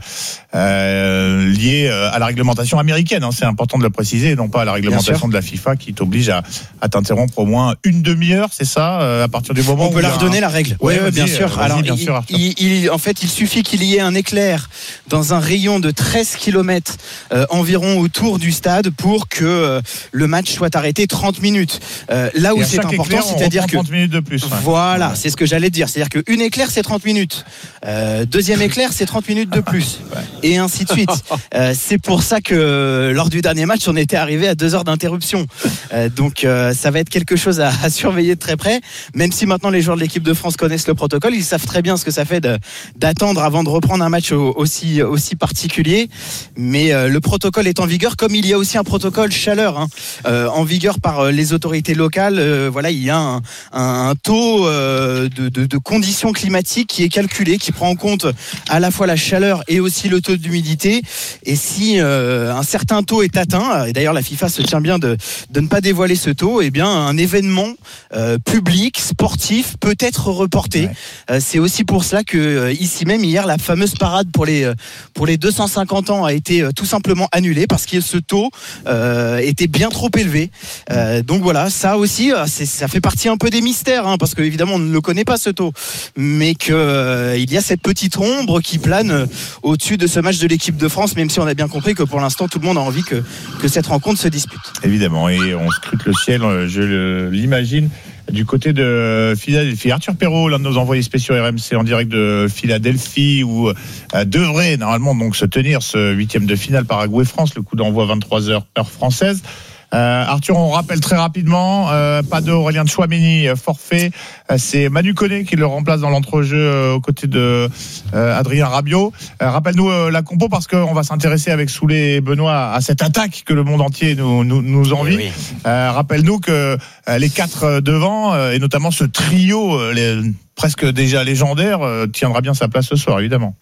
euh, liées euh, à la réglementation américaine, hein, c'est important de le préciser, et non pas à la réglementation de la FIFA qui t'oblige à, à t'interrompre au moins une demi-heure, c'est ça, euh, à partir du moment on où peut la redonner un... la règle. Oui, ouais, ouais, bien sûr. Alors, bien il, sûr il, il, en fait il suffit qu'il y ait un éclair dans un rayon de treize kilomètres euh, environ autour du stade pour que euh, le match soit arrêté trente minutes. Euh, là où c'est important, éclair, c'est-à-dire que trente minutes de plus. Ouais. Voilà, ouais. c'est ce que j'allais dire. C'est-à-dire qu'une éclair, c'est trente minutes. Euh, deuxième éclair, c'est trente minutes de plus. Ouais. Et ainsi de suite. Euh, c'est pour ça que lors du dernier match, on était arrivé à deux heures d'interruption. Euh, donc, euh, ça va être quelque chose à, à surveiller de très près. Même si maintenant les joueurs de l'équipe de France connaissent le protocole, ils savent très bien ce que ça fait de, d'attendre avant de reprendre un match aussi, aussi particulier. Mais euh, le protocole est en vigueur, comme il y a aussi un protocole chaleur hein, euh, en vigueur par les autorités locales. Euh, voilà, il y a un, un, un taux De, de, de conditions climatiques qui est calculé, qui prend en compte à la fois la chaleur et aussi le taux d'humidité. Et si euh, un certain taux est atteint, et d'ailleurs la FIFA se tient bien de, de ne pas dévoiler ce taux, et eh bien un événement euh, public, sportif peut être reporté. Ouais. Euh, c'est aussi pour cela que euh, ici même hier la fameuse parade pour les pour les deux cent cinquante ans a été euh, tout simplement annulée parce que ce taux euh, était bien trop élevé. Euh, donc voilà, ça aussi, c'est, ça fait partie un peu des mystères, hein, parce que évidemment on ne le connaît pas ce taux, mais qu'il euh, y a cette petite ombre qui plane euh, au-dessus de ce match de l'équipe de France, même si on a bien compris que pour l'instant tout le monde a envie que, que cette rencontre se dispute. Évidemment, et on scrute le ciel, je l'imagine, du côté de Philadelphie. Arthur Perrault, l'un de nos envoyés spéciaux R M C en direct de Philadelphie, où euh, devrait normalement donc se tenir ce huitième de finale Paraguay-France, le coup d'envoi vingt-trois heures heure française. Euh, Arthur, on rappelle très rapidement, euh, pas de Aurélien Tchouaméni, euh, forfait. Euh, c'est Manu Koné qui le remplace dans l'entrejeu euh, aux côtés de euh, Adrien Rabiot. Euh, rappelle-nous euh, la compo, parce qu'on va s'intéresser avec Soulé et Benoît à cette attaque que le monde entier nous, nous, nous envie. Oui, oui. Euh, rappelle-nous que euh, les quatre devant, euh, et notamment ce trio euh, les, presque déjà légendaire, euh, tiendra bien sa place ce soir, évidemment.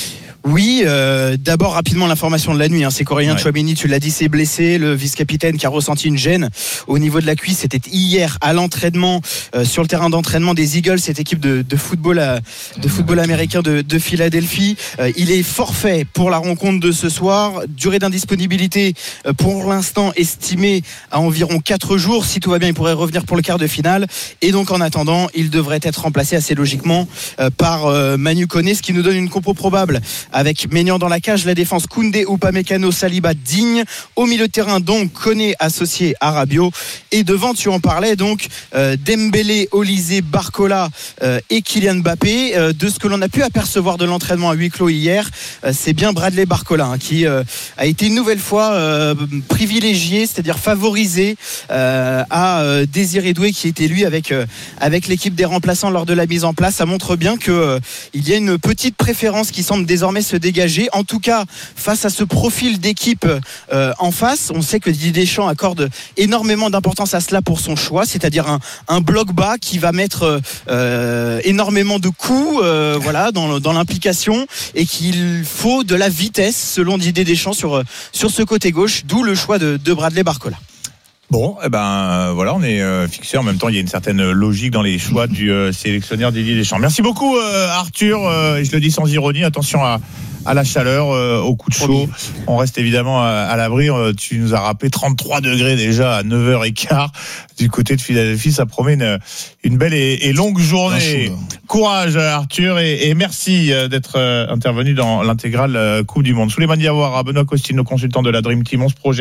Oui, euh, d'abord rapidement l'information de la nuit, hein, c'est qu'Aurélien ouais. Tchouaméni, tu l'as dit, c'est blessé, le vice-capitaine qui a ressenti une gêne au niveau de la cuisse, c'était hier à l'entraînement, euh, sur le terrain d'entraînement des Eagles, cette équipe de, de football à, de football américain de, de Philadelphie. Euh, il est forfait pour la rencontre de ce soir, durée d'indisponibilité euh, pour l'instant estimée à environ quatre jours, si tout va bien il pourrait revenir pour le quart de finale, et donc en attendant il devrait être remplacé assez logiquement euh, par euh, Manu Koné, ce qui nous donne une compo probable avec Maignan dans la cage, la défense Koundé, Upamecano, Saliba, Digne, au milieu de terrain donc Koné associé à Rabiot, et devant tu en parlais donc euh, Dembélé, Olysée, Barcola euh, et Kylian Mbappé. Euh, de ce que l'on a pu apercevoir de l'entraînement à huis clos hier, euh, c'est bien Bradley Barcola hein, qui euh, a été une nouvelle fois euh, privilégié, c'est-à-dire favorisé euh, à euh, Désiré Doué qui était lui avec euh, avec l'équipe des remplaçants lors de la mise en place. Ça montre bien que euh, il y a une petite préférence qui semble désormais se dégager, en tout cas face à ce profil d'équipe euh, en face. On sait que Didier Deschamps accorde énormément d'importance à cela pour son choix, c'est-à-dire un, un bloc bas qui va mettre euh, énormément de coups euh, voilà, dans, dans l'implication, et qu'il faut de la vitesse selon Didier Deschamps sur, sur ce côté gauche, d'où le choix de, de Bradley Barcola. Bon, eh ben euh, voilà, on est euh, fixé. En même temps, il y a une certaine logique dans les choix du euh, sélectionneur Didier Deschamps. Merci beaucoup, euh, Arthur. Euh, et je le dis sans ironie. Attention à, à la chaleur, euh, au coup de chaud. On reste évidemment à, à l'abri. Euh, tu nous as rappelé trente-trois degrés déjà à neuf heures quinze du côté de Philadelphie. Ça promet une, une belle et, et longue journée. Courage, Arthur, et, et merci d'être euh, intervenu dans l'intégrale euh, Coupe du Monde. Souleymane Diawara, Benoît Costil, nos consultants de la Dream Team, on se projette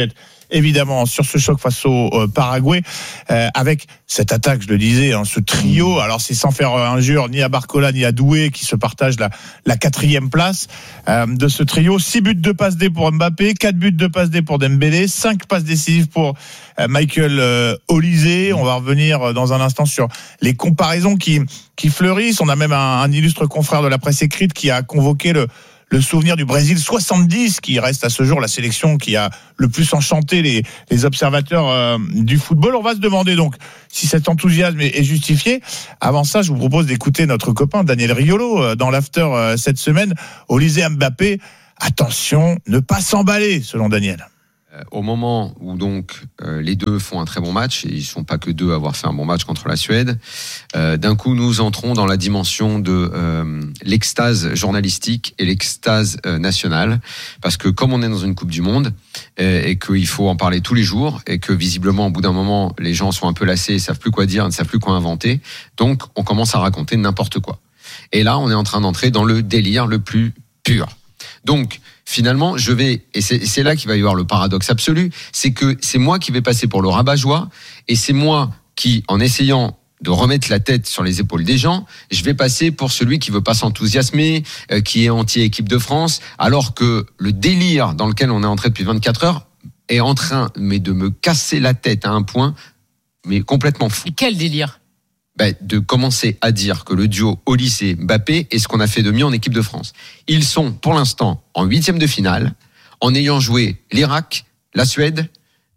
évidemment sur ce choc face au euh, Paraguay, euh, avec cette attaque, je le disais, hein, ce trio. Alors c'est sans faire injure ni à Barcola ni à Doué qui se partagent la, la quatrième place euh, de ce trio. Six buts de passe D pour Mbappé, quatre buts de passe D pour Dembélé, cinq passes décisives pour euh, Michael euh, Olise. On va revenir dans un instant sur les comparaisons qui, qui fleurissent. On a même un, un illustre confrère de la presse écrite qui a convoqué le le souvenir du Brésil soixante-dix, qui reste à ce jour la sélection qui a le plus enchanté les, les observateurs euh, du football. On va se demander donc si cet enthousiasme est, est justifié. Avant ça, je vous propose d'écouter notre copain Daniel Riolo euh, dans l'after euh, cette semaine. Olise Mbappé, attention, ne pas s'emballer, selon Daniel. Au moment où donc euh, les deux font un très bon match, et ils ne sont pas que deux à avoir fait un bon match contre la Suède, euh, d'un coup nous entrons dans la dimension de euh, l'extase journalistique et l'extase euh, nationale, parce que comme on est dans une Coupe du Monde euh, et qu'il faut en parler tous les jours, et que visiblement au bout d'un moment les gens sont un peu lassés, ne savent plus quoi dire, ne savent plus quoi inventer, donc on commence à raconter n'importe quoi. Et là on est en train d'entrer dans le délire le plus pur. Donc finalement, je vais, et c'est, c'est là qu'il va y avoir le paradoxe absolu, c'est que c'est moi qui vais passer pour le rabat-joie, et c'est moi qui, en essayant de remettre la tête sur les épaules des gens, je vais passer pour celui qui veut pas s'enthousiasmer, euh, qui est anti-équipe de France, alors que le délire dans lequel on est entré depuis vingt-quatre heures est en train mais de me casser la tête à un point, mais complètement fou. Et quel délire ? Ben, de commencer à dire que le duo Olise-Mbappé est ce qu'on a fait de mieux en équipe de France. Ils sont pour l'instant en huitième de finale, en ayant joué l'Irak, la Suède,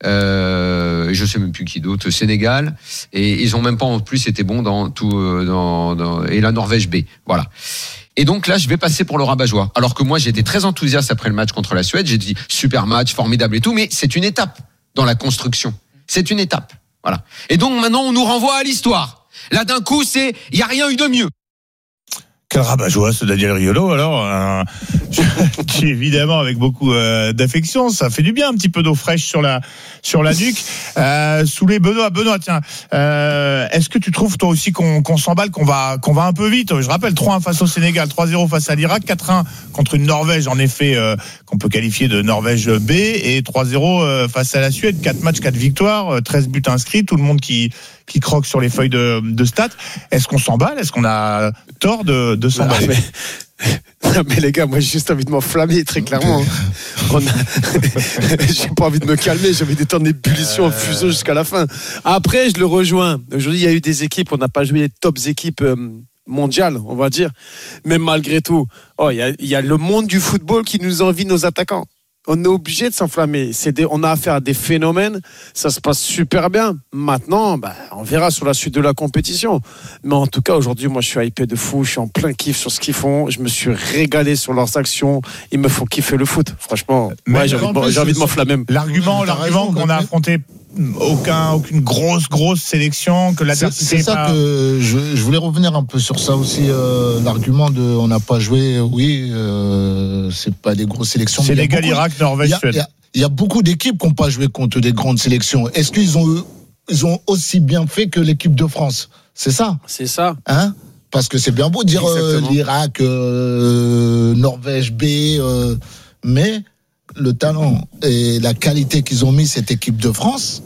euh, je sais même plus qui d'autre, Sénégal, et ils ont même pas en plus été bons dans tout, dans, dans et la Norvège B. Voilà. Et donc là, je vais passer pour le rabat-joie. Alors que moi, j'étais très enthousiaste après le match contre la Suède. J'ai dit super match, formidable et tout, mais c'est une étape dans la construction. C'est une étape. Voilà. Et donc maintenant, on nous renvoie à l'histoire. Là, d'un coup, c'est, il n'y a rien eu de mieux. Quel rabat-joie, ce Daniel Riolo, alors, euh, je dis évidemment avec beaucoup euh, d'affection, ça fait du bien, un petit peu d'eau fraîche sur la, sur la nuque. Euh, sous les Benoît, Benoît, tiens, euh, est-ce que tu trouves toi aussi qu'on, qu'on s'emballe, qu'on va, qu'on va un peu vite? Je rappelle, trois un face au Sénégal, trois zéro face à l'Irak, quatre un contre une Norvège, en effet, euh, qu'on peut qualifier de Norvège B, et trois zéro euh, face à la Suède, quatre matchs, quatre victoires, treize buts inscrits, tout le monde qui, qui croque sur les feuilles de, de stats. Est-ce qu'on s'emballe? Est-ce qu'on a tort de, de s'emballer? Non mais, non mais les gars, moi j'ai juste envie de m'enflammer, très clairement. On a... j'ai pas envie de me calmer, j'ai envie d'être en ébullition, en fusion jusqu'à la fin. Après, je le rejoins. Aujourd'hui, il y a eu des équipes, on n'a pas joué les tops équipes euh, mondiales, on va dire. Mais malgré tout, oh, il y a, il y a le monde du football qui nous envie nos attaquants. On est obligé de s'enflammer. C'est des, on a affaire à des phénomènes. Ça se passe super bien. Maintenant, bah, on verra sur la suite de la compétition. Mais en tout cas, aujourd'hui, moi, je suis hypé de fou. Je suis en plein kiff sur ce qu'ils font. Je me suis régalé sur leurs actions. Il me faut kiffer le foot. Franchement, ouais, j'ai, envie de, j'ai envie de m'enflammer. L'argument, l'argument raison, qu'on a affronté aucun, aucune grosse, grosse sélection, que l'adversité c'est, c'est ça pas... que je, je voulais revenir un peu sur ça aussi. Euh, l'argument de on n'a pas joué, oui, euh, c'est pas des grosses sélections. Sénégal, Irak, Norvège, Suède. Il y a beaucoup d'équipes qui n'ont pas joué contre des grandes sélections. Est-ce qu'ils ont, ils ont aussi bien fait que l'équipe de France? C'est ça? C'est ça. Hein? Parce que c'est bien beau de dire euh, l'Irak, euh, Norvège B, euh, mais le talent et la qualité qu'ils ont mis cette équipe de France,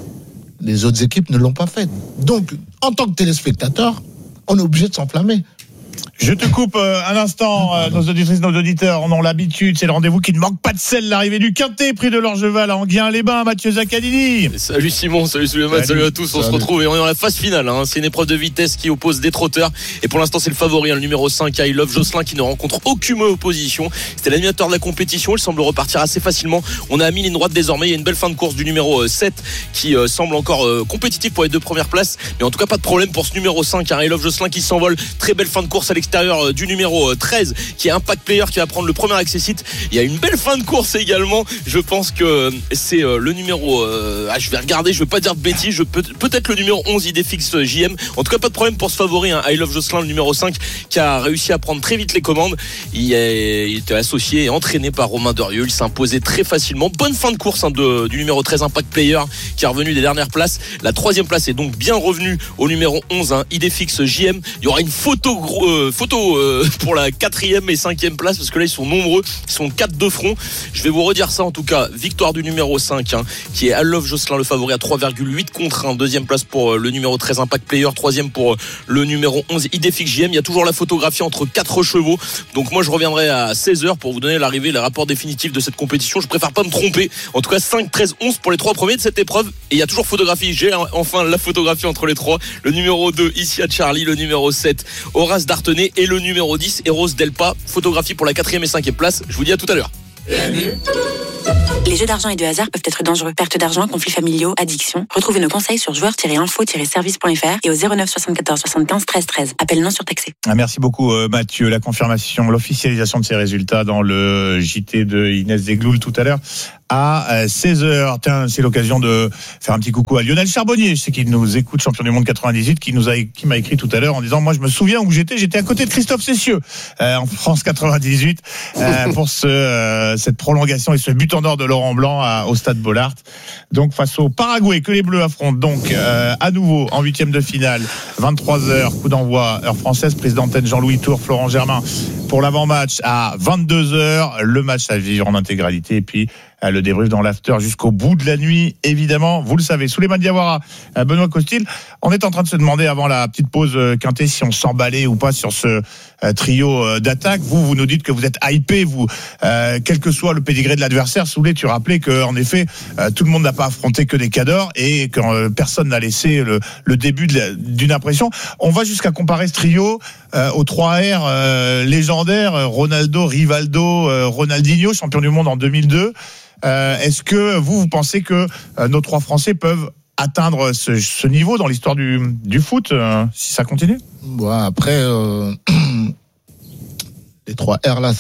les autres équipes ne l'ont pas fait. Donc, en tant que téléspectateur, on est obligé de s'enflammer. Je te coupe euh, un instant, euh, nos auditrices, nos auditeurs en ont l'habitude, c'est le rendez-vous qui ne manque pas de sel, l'arrivée du Quintet, prix de l'Orgeval à Enghien-les-Bains, Mathieu Zaccadini. Salut Simon, salut Suleiman, salut. salut à tous, on salut. se retrouve et on est dans la phase finale, hein. C'est une épreuve de vitesse qui oppose des trotteurs et pour l'instant c'est le favori, hein, le numéro cinq, I Love Jocelyn, qui ne rencontre aucune opposition. C'était l'animateur de la compétition, il semble repartir assez facilement. On a mis ligne droite désormais, il y a une belle fin de course du numéro sept qui euh, semble encore euh, compétitif pour les deux premières places, mais en tout cas pas de problème pour ce numéro cinq, hein, I Love Jocelyn qui s'envole. Très belle fin de course à l'extérieur euh, du numéro treize qui est Impact Player qui va prendre le premier accessite. Il y a une belle fin de course également. Je pense que c'est le numéro euh, ah, je vais regarder, je vais pas dire de bêtises, je peux, peut-être le numéro onze Idefix J M. En tout cas pas de problème pour ce favori, hein, I Love Jocelyn, le numéro cinq, qui a réussi à prendre très vite les commandes. Il, est, il était associé et entraîné par Romain Derieux. Il s'imposait très facilement. Bonne fin de course, hein, de, du numéro treize Impact Player qui est revenu des dernières places. La troisième place est donc bien revenue au numéro onze, hein, Idefix J M. Il y aura une photo gros, euh, photo euh, pour la quatrième et cinquième place, parce que là ils sont nombreux, ils sont quatre de front. Je vais vous redire ça en tout cas. Victoire du numéro cinq, hein, qui est I Love Jocelyn, le favori à trois virgule huit contre un. Deuxième place pour euh, le numéro treize Impact Player, troisième pour euh, le numéro onze Idefix J M. Il y a toujours la photographie entre quatre chevaux. Donc moi je reviendrai à seize heures pour vous donner l'arrivée, le rapport définitif de cette compétition. Je préfère pas me tromper. En tout cas cinq, treize, onze pour les trois premiers de cette épreuve. Et il y a toujours photographie. J'ai enfin la photographie entre les trois. Le numéro deux ici à Charlie, le numéro sept Horace Dartenay et le numéro dix Eros Delpa. Photographie pour la quatrième et cinquième place. Je vous dis à tout à l'heure. Les jeux d'argent et de hasard peuvent être dangereux. Perte d'argent, conflits familiaux, addiction. Retrouvez nos conseils sur joueurs tiret info tiret service point f r et au zéro neuf soixante-quatorze soixante-quinze treize treize. Appel non surtaxé. Ah, merci beaucoup euh, Mathieu. La confirmation, l'officialisation de ces résultats dans le J T de Inès Zegloul tout à l'heure à seize heures. Tiens, c'est l'occasion de faire un petit coucou à Lionel Charbonnier, je sais qu'il nous écoute, champion du monde quatre-vingt-dix-huit, qui nous a, qui m'a écrit tout à l'heure en disant, moi je me souviens où j'étais, j'étais à côté de Christophe Cessieux euh, en France quatre-vingt-dix-huit euh, pour ce, euh, cette prolongation et ce but en or de Laurent Blanc à, au stade Bollaert. Donc face au Paraguay que les Bleus affrontent donc euh, à nouveau en huitième de finale, vingt-trois heures, coup d'envoi heure française, prise d'antenne Jean-Louis Tour, Florent Germain pour l'avant-match à vingt-deux heures, le match à vivre en intégralité et puis le débrief dans l'after jusqu'au bout de la nuit, évidemment. Vous le savez, Souleymane Diawara, Benoît Costil, on est en train de se demander avant la petite pause quintée si on s'emballait ou pas sur ce trio d'attaque. Vous, vous nous dites que vous êtes hypé, vous, euh, quel que soit le pédigré de l'adversaire. Souley, tu rappelais qu'en effet, euh, tout le monde n'a pas affronté que des cadors et que euh, personne n'a laissé le, le début de la, d'une impression. On va jusqu'à comparer ce trio euh, aux trois R euh, légendaires, Ronaldo, Rivaldo, euh, Ronaldinho, champion du monde en deux mille deux. Euh, est-ce que vous, vous pensez que euh, nos trois Français peuvent atteindre ce, ce niveau dans l'histoire du, du foot, euh, si ça continue? Bon, après, euh, les trois R là,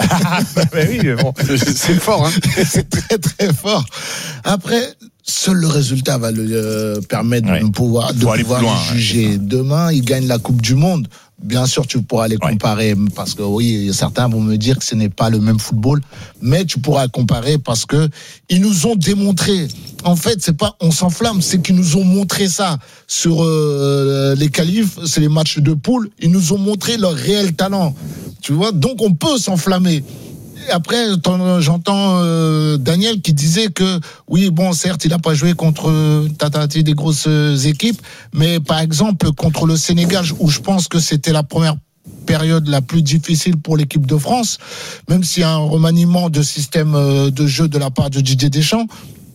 mais oui, mais bon. c'est fort, hein. C'est très très fort. Après, seul le résultat va le euh, permettre ouais. de pouvoir, de pouvoir loin, juger. Ouais, demain, il gagne la Coupe du Monde. Bien sûr, tu pourras les comparer ouais. parce que oui, certains vont me dire que ce n'est pas le même football, mais tu pourras comparer parce que ils nous ont démontré. En fait, c'est pas on s'enflamme, c'est qu'ils nous ont montré ça sur euh, les qualifs, c'est les matchs de poule. Ils nous ont montré leur réel talent. Tu vois, donc on peut s'enflammer. Après, j'entends euh, Daniel qui disait que oui, bon, certes, il n'a pas joué contre tatati des grosses équipes, mais par exemple contre le Sénégal, où je pense que c'était la première période la plus difficile pour l'équipe de France, même s'il y a un remaniement de système de jeu de la part de Didier Deschamps.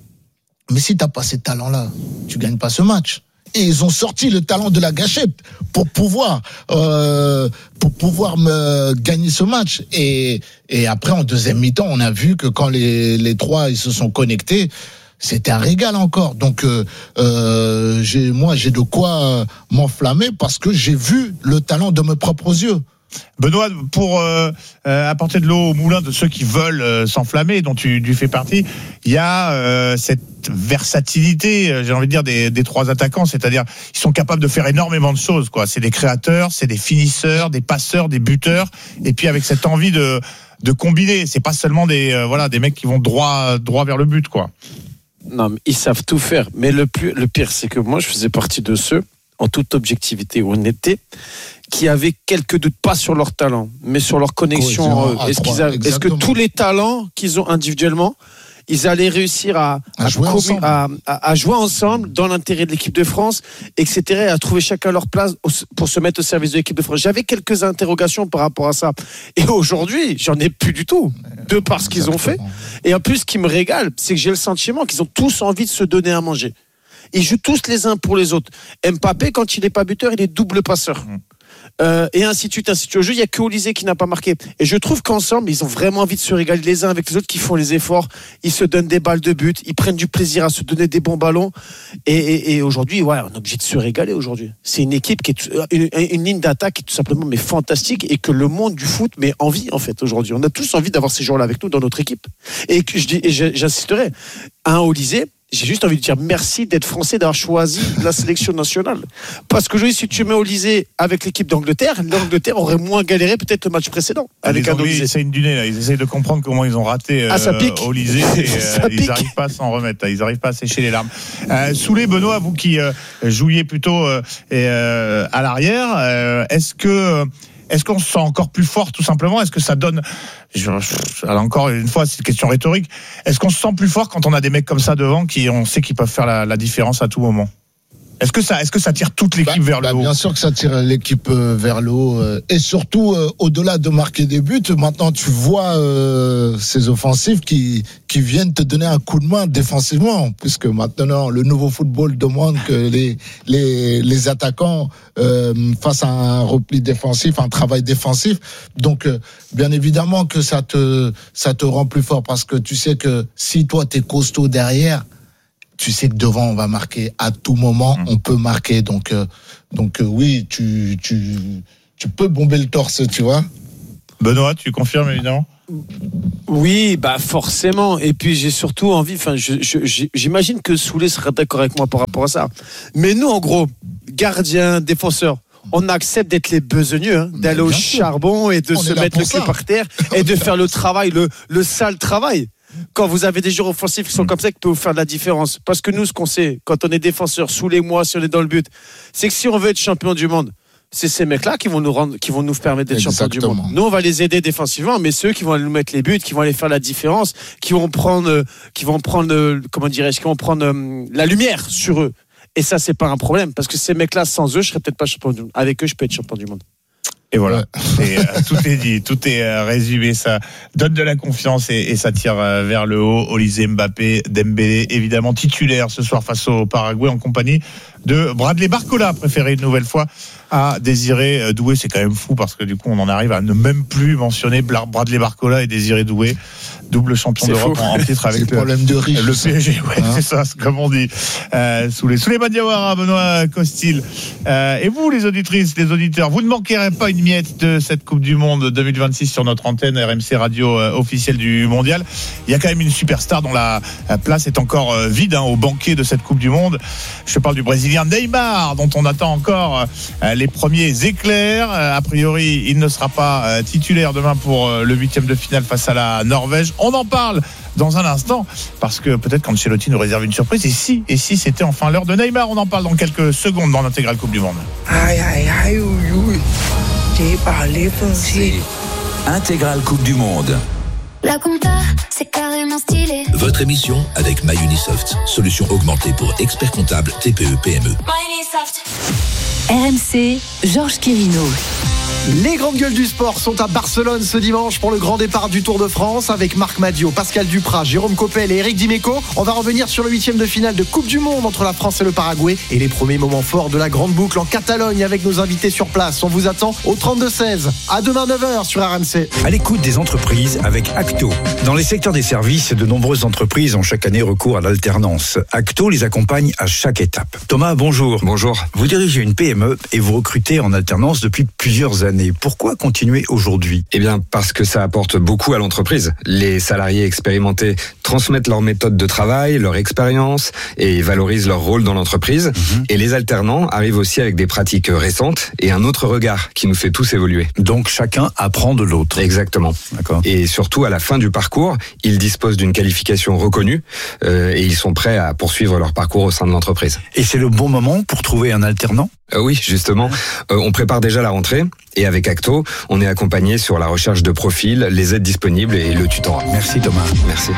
Mais si t'as pas ces talents-là, tu gagnes pas ce match. Et ils ont sorti le talent de la gâchette pour pouvoir euh, pour pouvoir me gagner ce match. Et et après en deuxième mi-temps, on a vu que quand les les trois ils se sont connectés, c'était un régal encore. Donc euh, euh, j'ai moi j'ai de quoi m'enflammer parce que j'ai vu le talent de mes propres yeux. Benoît, pour euh, euh, apporter de l'eau au moulin de ceux qui veulent euh, s'enflammer, dont tu, tu fais partie, il y a euh, cette versatilité, euh, j'ai envie de dire, des, des trois attaquants, c'est-à-dire ils sont capables de faire énormément de choses, quoi. C'est des créateurs, c'est des finisseurs, des passeurs, des buteurs, et puis avec cette envie de, de combiner. C'est pas seulement des, euh, voilà, des mecs qui vont droit, droit vers le but, quoi. Non, mais ils savent tout faire. Mais le, plus, le pire, c'est que moi, je faisais partie de ceux, en toute objectivité où on était, qui avaient quelques doutes, pas sur leur talent, mais sur leur connexion. Oh, est-ce, qu'ils a, est-ce que tous les talents qu'ils ont individuellement, ils allaient réussir à, à, à, jouer, commun, à, à, à jouer ensemble dans l'intérêt de l'équipe de France, et cetera, à trouver chacun leur place pour se mettre au service de l'équipe de France. J'avais quelques interrogations par rapport à ça. Et aujourd'hui, j'en ai plus du tout, de par ce qu'ils ont fait. Et en plus, ce qui me régale, c'est que j'ai le sentiment qu'ils ont tous envie de se donner à manger. Ils jouent tous les uns pour les autres. Mbappé, quand il n'est pas buteur, il est double passeur. Mmh. Euh, et ainsi de suite, ainsi de suite. Au jeu, il n'y a que Olysée qui n'a pas marqué. Et je trouve qu'ensemble, ils ont vraiment envie de se régaler les uns avec les autres, qui font les efforts. Ils se donnent des balles de but, ils prennent du plaisir à se donner des bons ballons. Et, et, et aujourd'hui, ouais, on est obligé de se régaler aujourd'hui. C'est une équipe qui est une, une ligne d'attaque qui est tout simplement mais fantastique, et que le monde du foot met envie en fait aujourd'hui. On a tous envie d'avoir ces joueurs-là avec nous dans notre équipe. Et que je dis, et j'insisterai, un Olysée, j'ai juste envie de dire merci d'être français, d'avoir choisi la sélection nationale. Parce que si tu mets Olysée avec l'équipe d'Angleterre, l'Angleterre aurait moins galéré peut-être le match précédent. Ah, avec les Anglais, ils essayent du nez, là. Ils essayent de comprendre comment ils ont raté euh, ah, Olysée. Et, euh, ils n'arrivent pas à s'en remettre. Ils n'arrivent pas à sécher les larmes. Euh, Souley, Benoît, vous qui euh, jouiez plutôt euh, euh, à l'arrière, euh, est-ce que est-ce qu'on se sent encore plus fort tout simplement? Est-ce que ça donne, je, je, alors encore une fois, c'est une question rhétorique, est-ce qu'on se sent plus fort quand on a des mecs comme ça devant qui, on sait qu'ils peuvent faire la, la différence à tout moment? Est-ce que ça, est-ce que ça tire toute l'équipe bah, vers le bah, haut? Bien sûr que ça tire l'équipe euh, vers le haut, euh, et surtout euh, au-delà de marquer des buts. Maintenant, tu vois euh, ces offensifs qui qui viennent te donner un coup de main défensivement, puisque maintenant le nouveau football demande que les les les attaquants euh, fassent un repli défensif, un travail défensif. Donc, euh, bien évidemment que ça te ça te rend plus fort, parce que tu sais que si toi t'es costaud derrière, tu sais que devant on va marquer à tout moment, on peut marquer. Donc, euh, donc euh, oui, tu, tu, tu peux bomber le torse, tu vois. Benoît, tu confirmes évidemment? Oui, bah forcément. Et puis j'ai surtout envie, enfin, je, je, j'imagine que Soulé sera d'accord avec moi par rapport à ça. Mais nous, en gros, gardiens, défenseurs, on accepte d'être les besogneux, hein, d'aller au charbon et de on se mettre le cul par terre et de faire le travail, le, le sale travail. Quand vous avez des joueurs offensifs qui sont comme ça, qui peuvent vous faire de la différence. Parce que nous, ce qu'on sait, quand on est défenseur, sous les mois, si on est dans le but, c'est que si on veut être champion du monde, c'est ces mecs-là qui vont nous rendre, qui vont nous permettre d'être champion du monde. Nous, on va les aider défensivement, mais ceux qui vont nous mettre les buts, qui vont aller faire la différence, qui vont prendre, qui vont prendre, comment dirais-je, qui vont prendre euh, la lumière sur eux. Et ça, c'est pas un problème, parce que ces mecs-là, sans eux, je serais peut-être pas champion du monde. Avec eux, je peux être champion du monde. Et voilà, et, euh, tout est dit, tout est euh, résumé, ça donne de la confiance et, et ça tire euh, vers le haut. Olysée, Mbappé, Dembélé, évidemment titulaire ce soir face au Paraguay en compagnie de Bradley Barcola, préféré une nouvelle fois à Désiré Doué. C'est quand même fou parce que du coup on en arrive à ne même plus mentionner Bradley Barcola et Désiré Doué, double champion c'est d'Europe en, en titre avec le, problème de riche, le P S G. Ouais, hein, c'est ça, c'est comme on dit. Euh, sous les sous les Diawara, Benoît Costil. Euh, et vous, les auditrices, les auditeurs, vous ne manquerez pas une miette de cette Coupe du Monde deux mille vingt-six sur notre antenne R M C Radio euh, officielle du Mondial. Il y a quand même une superstar dont la, la place est encore euh, vide hein, au banquet de cette Coupe du Monde. Je parle du Brésilien Neymar, dont on attend encore euh, les premiers éclairs. Euh, a priori, il ne sera pas euh, titulaire demain pour euh, le huitième de finale face à la Norvège. On en parle dans un instant, parce que peut-être qu'Ancelotti nous réserve une surprise. Et si, et si c'était enfin l'heure de Neymar? On en parle dans quelques secondes dans l'intégrale Coupe du Monde. Aïe, aïe, aïe, oui. J'ai parlé français. Intégrale Coupe du Monde. La compta, c'est carrément stylé. Votre émission avec MyUnisoft, solution augmentée pour experts comptables T P E P M E. MyUnisoft. R M C, Georges Quirino. Les grandes gueules du sport sont à Barcelone ce dimanche pour le grand départ du Tour de France avec Marc Madiot, Pascal Duprat, Jérôme Coppel et Eric Dimeco. On va revenir sur le huitième de finale de Coupe du Monde entre la France et le Paraguay et les premiers moments forts de la grande boucle en Catalogne avec nos invités sur place. On vous attend au trente-deux seize. À demain neuf heures sur R M C. À l'écoute des entreprises avec Acto. Dans les secteurs des services, de nombreuses entreprises ont chaque année recours à l'alternance. Acto les accompagne à chaque étape. Thomas, bonjour. Bonjour. Vous dirigez une P M E et vous recrutez en alternance depuis plusieurs années. Pourquoi continuer aujourd'hui? Eh bien, parce que ça apporte beaucoup à l'entreprise. Les salariés expérimentés transmettent leur méthode de travail, leur expérience et valorisent leur rôle dans l'entreprise. Mmh. Et les alternants arrivent aussi avec des pratiques récentes et un autre regard qui nous fait tous évoluer. Donc chacun apprend de l'autre. Exactement. D'accord. Et surtout, à la fin du parcours, ils disposent d'une qualification reconnue euh, et ils sont prêts à poursuivre leur parcours au sein de l'entreprise. Et c'est le bon moment pour trouver un alternant? Euh, oui, justement. Euh, on prépare déjà la rentrée et avec Acto, on est accompagné sur la recherche de profils, les aides disponibles et le tutorat. Merci Thomas. Merci.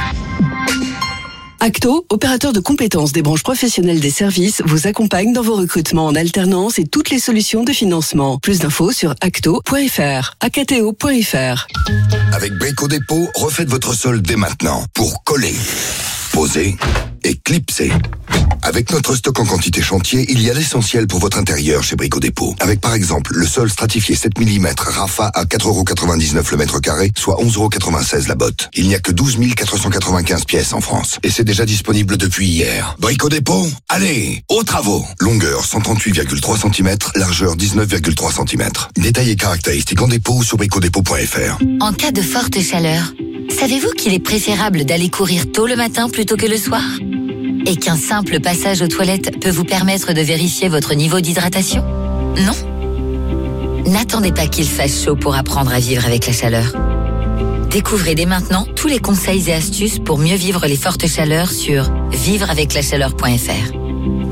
Acto, opérateur de compétences des branches professionnelles des services, vous accompagne dans vos recrutements en alternance et toutes les solutions de financement. Plus d'infos sur acto point f r, acto point f r. Avec Brico Dépôt, refaites votre sol dès maintenant pour coller, poser et clipser. Avec notre stock en quantité chantier, il y a l'essentiel pour votre intérieur chez Brico Dépôt. Avec par exemple le sol stratifié sept millimètres Rafa à quatre euros quatre-vingt-dix-neuf le mètre carré, soit onze euros quatre-vingt-seize la botte. Il n'y a que douze mille quatre cent quatre-vingt-quinze pièces en France. Et c'est déjà disponible depuis hier. Brico Dépôt, allez, aux travaux. Longueur cent trente-huit virgule trois centimètres, largeur dix-neuf virgule trois centimètres. Détails et caractéristiques en dépôt sur brico dépôt point f r. En cas de forte chaleur, savez-vous qu'il est préférable d'aller courir tôt le matin plutôt que le soir ? Et qu'un simple passage aux toilettes peut vous permettre de vérifier votre niveau d'hydratation ? Non ? N'attendez pas qu'il fasse chaud pour apprendre à vivre avec la chaleur. Découvrez dès maintenant tous les conseils et astuces pour mieux vivre les fortes chaleurs sur vivre avec la chaleur point f r.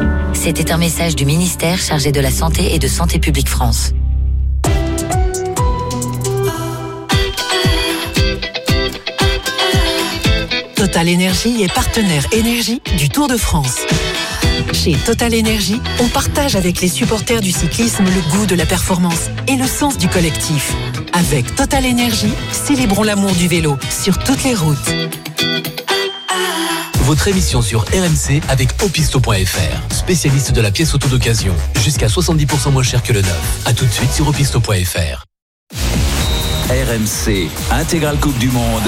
C'était un message du ministère chargé de la Santé et de Santé publique France. Total Énergie est partenaire énergie du Tour de France. Chez Total Énergie, on partage avec les supporters du cyclisme le goût de la performance et le sens du collectif. Avec Total Énergie, célébrons l'amour du vélo sur toutes les routes. Votre émission sur R M C avec Opisto point F R, spécialiste de la pièce auto d'occasion. Jusqu'à soixante-dix pour cent moins cher que le neuf. A tout de suite sur Opisto point F R. R M C, intégrale Coupe du Monde.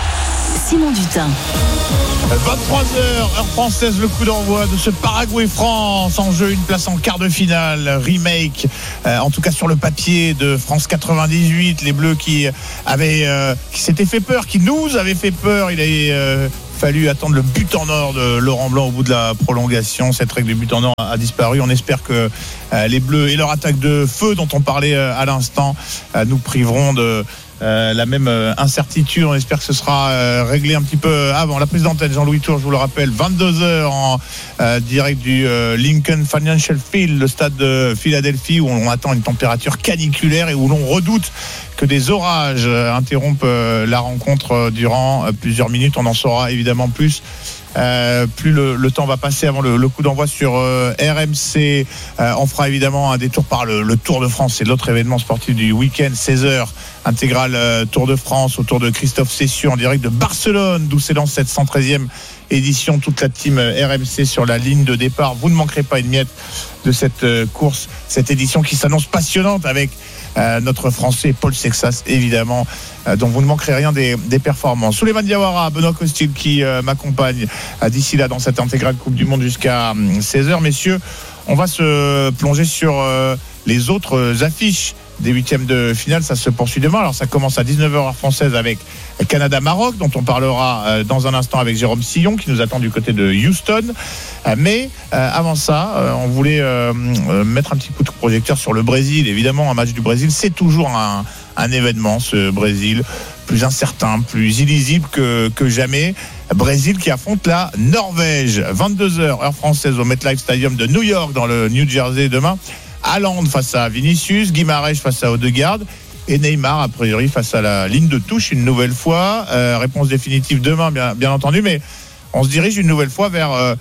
Simon Dutin. vingt-trois heures, heure française, le coup d'envoi de ce Paraguay-France. En jeu, une place en quart de finale. Remake, euh, en tout cas sur le papier, de France quatre-vingt-dix-huit. Les Bleus qui avaient, euh, qui s'étaient fait peur, qui nous avaient fait peur. Il a euh, fallu attendre le but en or de Laurent Blanc au bout de la prolongation. Cette règle du but en or a disparu. On espère que euh, les Bleus et leur attaque de feu dont on parlait euh, à l'instant euh, nous priveront de Euh, la même euh, incertitude. On espère que ce sera euh, réglé un petit peu avant. La prise d'antenne, Jean-Louis Tour, je vous le rappelle, vingt-deux heures en euh, direct du euh, Lincoln Financial Field, le stade de Philadelphie, où on attend une température caniculaire et où l'on redoute que des orages euh, interrompent euh, la rencontre euh, durant euh, plusieurs minutes. On en saura évidemment plus Euh, plus le, le temps va passer avant le, le coup d'envoi sur euh, R M C. Euh, on fera évidemment un détour par le, le Tour de France. C'est l'autre événement sportif du week-end, seize heures, intégrale euh, Tour de France autour de Christophe Cessieux en direct de Barcelone, d'où s'élance cette cent treizième édition. Toute la team R M C sur la ligne de départ. Vous ne manquerez pas une miette de cette euh, course, cette édition qui s'annonce passionnante avec Euh, notre Français Paul Sexas, évidemment, euh, dont vous ne manquerez rien des, des performances. Souleymane Diawara, Benoît Costil qui euh, m'accompagne euh, d'ici là dans cette intégrale Coupe du Monde jusqu'à euh, seize heures. Messieurs, on va se plonger sur euh, les autres affiches des huitièmes de finale. Ça se poursuit demain. Alors ça commence à dix-neuf heures heure française avec Canada-Maroc, dont on parlera euh, dans un instant avec Jérôme Sillon qui nous attend du côté de Houston. Euh, mais euh, avant ça, euh, on voulait euh, euh, mettre un petit coup de projecteur sur le Brésil. Évidemment, un match du Brésil, c'est toujours un, un événement, ce Brésil, plus incertain, plus illisible que, que jamais. Brésil qui affronte la Norvège. vingt-deux heures heure française au MetLife Stadium de New York dans le New Jersey demain. Haaland face à Vinicius, Guimarães face à Odegaard et Neymar a priori face à la ligne de touche une nouvelle fois. Euh, réponse définitive demain, bien, bien entendu, mais on se dirige une nouvelle fois vers euh,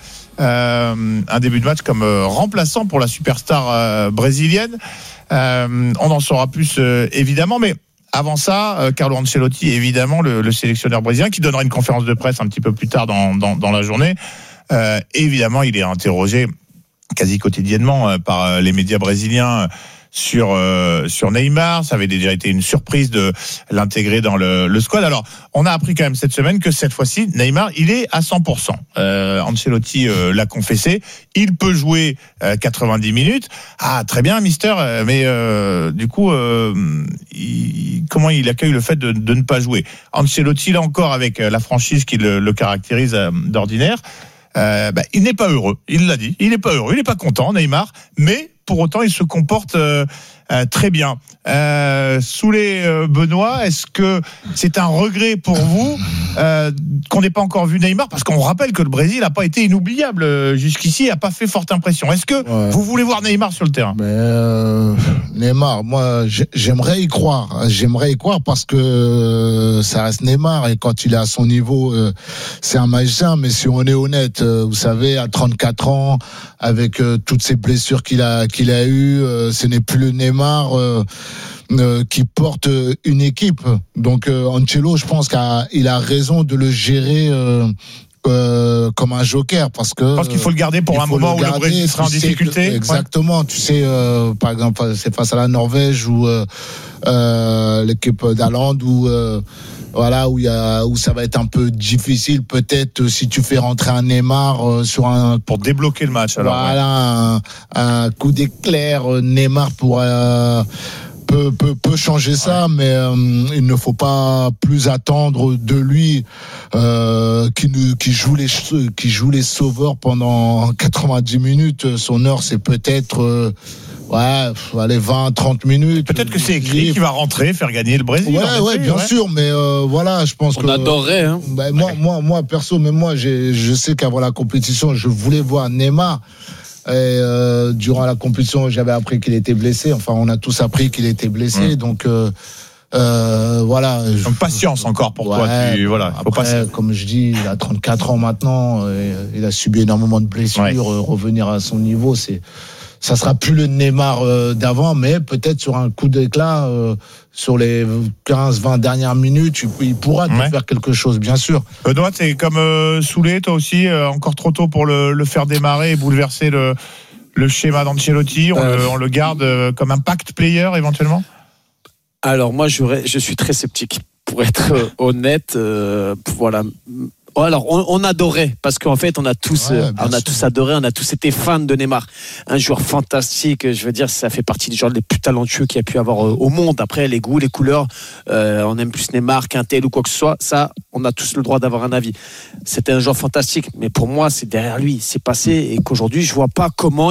euh, un début de match comme euh, remplaçant pour la superstar euh, brésilienne. Euh, on en saura plus euh, évidemment, mais avant ça, euh, Carlo Ancelotti, évidemment, le, le sélectionneur brésilien, qui donnera une conférence de presse un petit peu plus tard dans, dans, dans la journée. Euh, évidemment, il est interrogé quasi quotidiennement euh, par euh, les médias brésiliens sur euh, sur Neymar. Ça avait déjà été une surprise de l'intégrer dans le, le squad. Alors, on a appris quand même cette semaine que cette fois-ci, Neymar, il est à cent pour cent. Euh, Ancelotti euh, l'a confessé. Il peut jouer euh, quatre-vingt-dix minutes. Ah, très bien, Mister. Mais euh, du coup, euh, il, comment il accueille le fait de, de ne pas jouer? Ancelotti, là encore, avec la franchise qui le, le caractérise euh, d'ordinaire, Euh, bah, il n'est pas heureux, il l'a dit, il n'est pas heureux, il n'est pas content, Neymar, mais pour autant il se comporte euh, euh, très bien. Euh, Souley, euh, Benoît, est-ce que c'est un regret pour vous euh, qu'on n'ait pas encore vu Neymar, parce qu'on rappelle que le Brésil n'a pas été inoubliable euh, jusqu'ici, n'a pas fait forte impression. Est-ce que ouais. vous voulez voir Neymar sur le terrain? Mais euh, Neymar, moi j'aimerais y croire, j'aimerais y croire parce que ça reste Neymar et quand il est à son niveau, euh, c'est un magicien. Mais si on est honnête, euh, vous savez, à trente-quatre ans, avec euh, toutes ces blessures qu'il a qu'il a eues, euh, ce n'est plus le Neymar euh, euh, qui porte une équipe. Donc euh, Ancelotti, je pense qu'il a raison de le gérer euh, euh, comme un joker, parce que parce qu'il faut le garder pour un moment où le Brésil sera en difficulté. Que, exactement. Ouais. Tu sais, euh, par exemple, c'est face à la Norvège ou euh, euh, l'équipe d'Haaland où euh, voilà, où il y a, où ça va être un peu difficile peut-être si tu fais rentrer un Neymar euh, sur un pour débloquer le match. Alors voilà, ouais. un, un coup d'éclair, Neymar pourra euh, peut, peut peut changer ça, ouais. mais euh, il ne faut pas plus attendre de lui euh, qui qui joue les qui joue les sauveurs pendant quatre-vingt-dix minutes. Son heure, c'est peut-être euh, ouais, allez, vingt, trente minutes. Peut-être que c'est écrit qui va rentrer, faire gagner le Brésil. Ouais, ouais, bien ouais. sûr, mais euh, voilà, je pense on que. On adorerait, hein. Bah, moi, ouais. moi, moi, perso, mais moi, j'ai, je sais qu'avant la compétition, je voulais voir Neymar. Et euh, durant la compétition, j'avais appris qu'il était blessé. Enfin, on a tous appris qu'il était blessé. Mmh. Donc, euh, Euh, voilà. Donc patience encore pour ouais, toi. Tu, voilà, faut après, pas... comme je dis, il a trente-quatre ans maintenant. Il a subi énormément de blessures. Ouais. Revenir à son niveau, c'est, ça sera plus le Neymar d'avant, mais peut-être sur un coup d'éclat, euh, sur les quinze vingt dernières minutes, il pourra te ouais. faire quelque chose, bien sûr. Benoît, t'es comme euh, Soulé, toi aussi, euh, encore trop tôt pour le, le faire démarrer et bouleverser le, le schéma d'Ancelotti. On, euh... le, on le garde euh, comme impact player éventuellement. Alors moi, je, je suis très sceptique. Pour être honnête, euh, voilà. Alors, on, on adorait, parce qu'en fait, on a tous, ouais, on a sûr. tous adoré, on a tous été fans de Neymar. Un joueur fantastique, je veux dire, ça fait partie des joueurs les plus talentueux qu'il y a pu avoir au monde. Après, les goûts, les couleurs, euh, on aime plus Neymar qu'un tel ou quoi que ce soit. Ça, on a tous le droit d'avoir un avis. C'était un joueur fantastique, mais pour moi, c'est derrière lui, c'est passé, et qu'aujourd'hui, je vois pas comment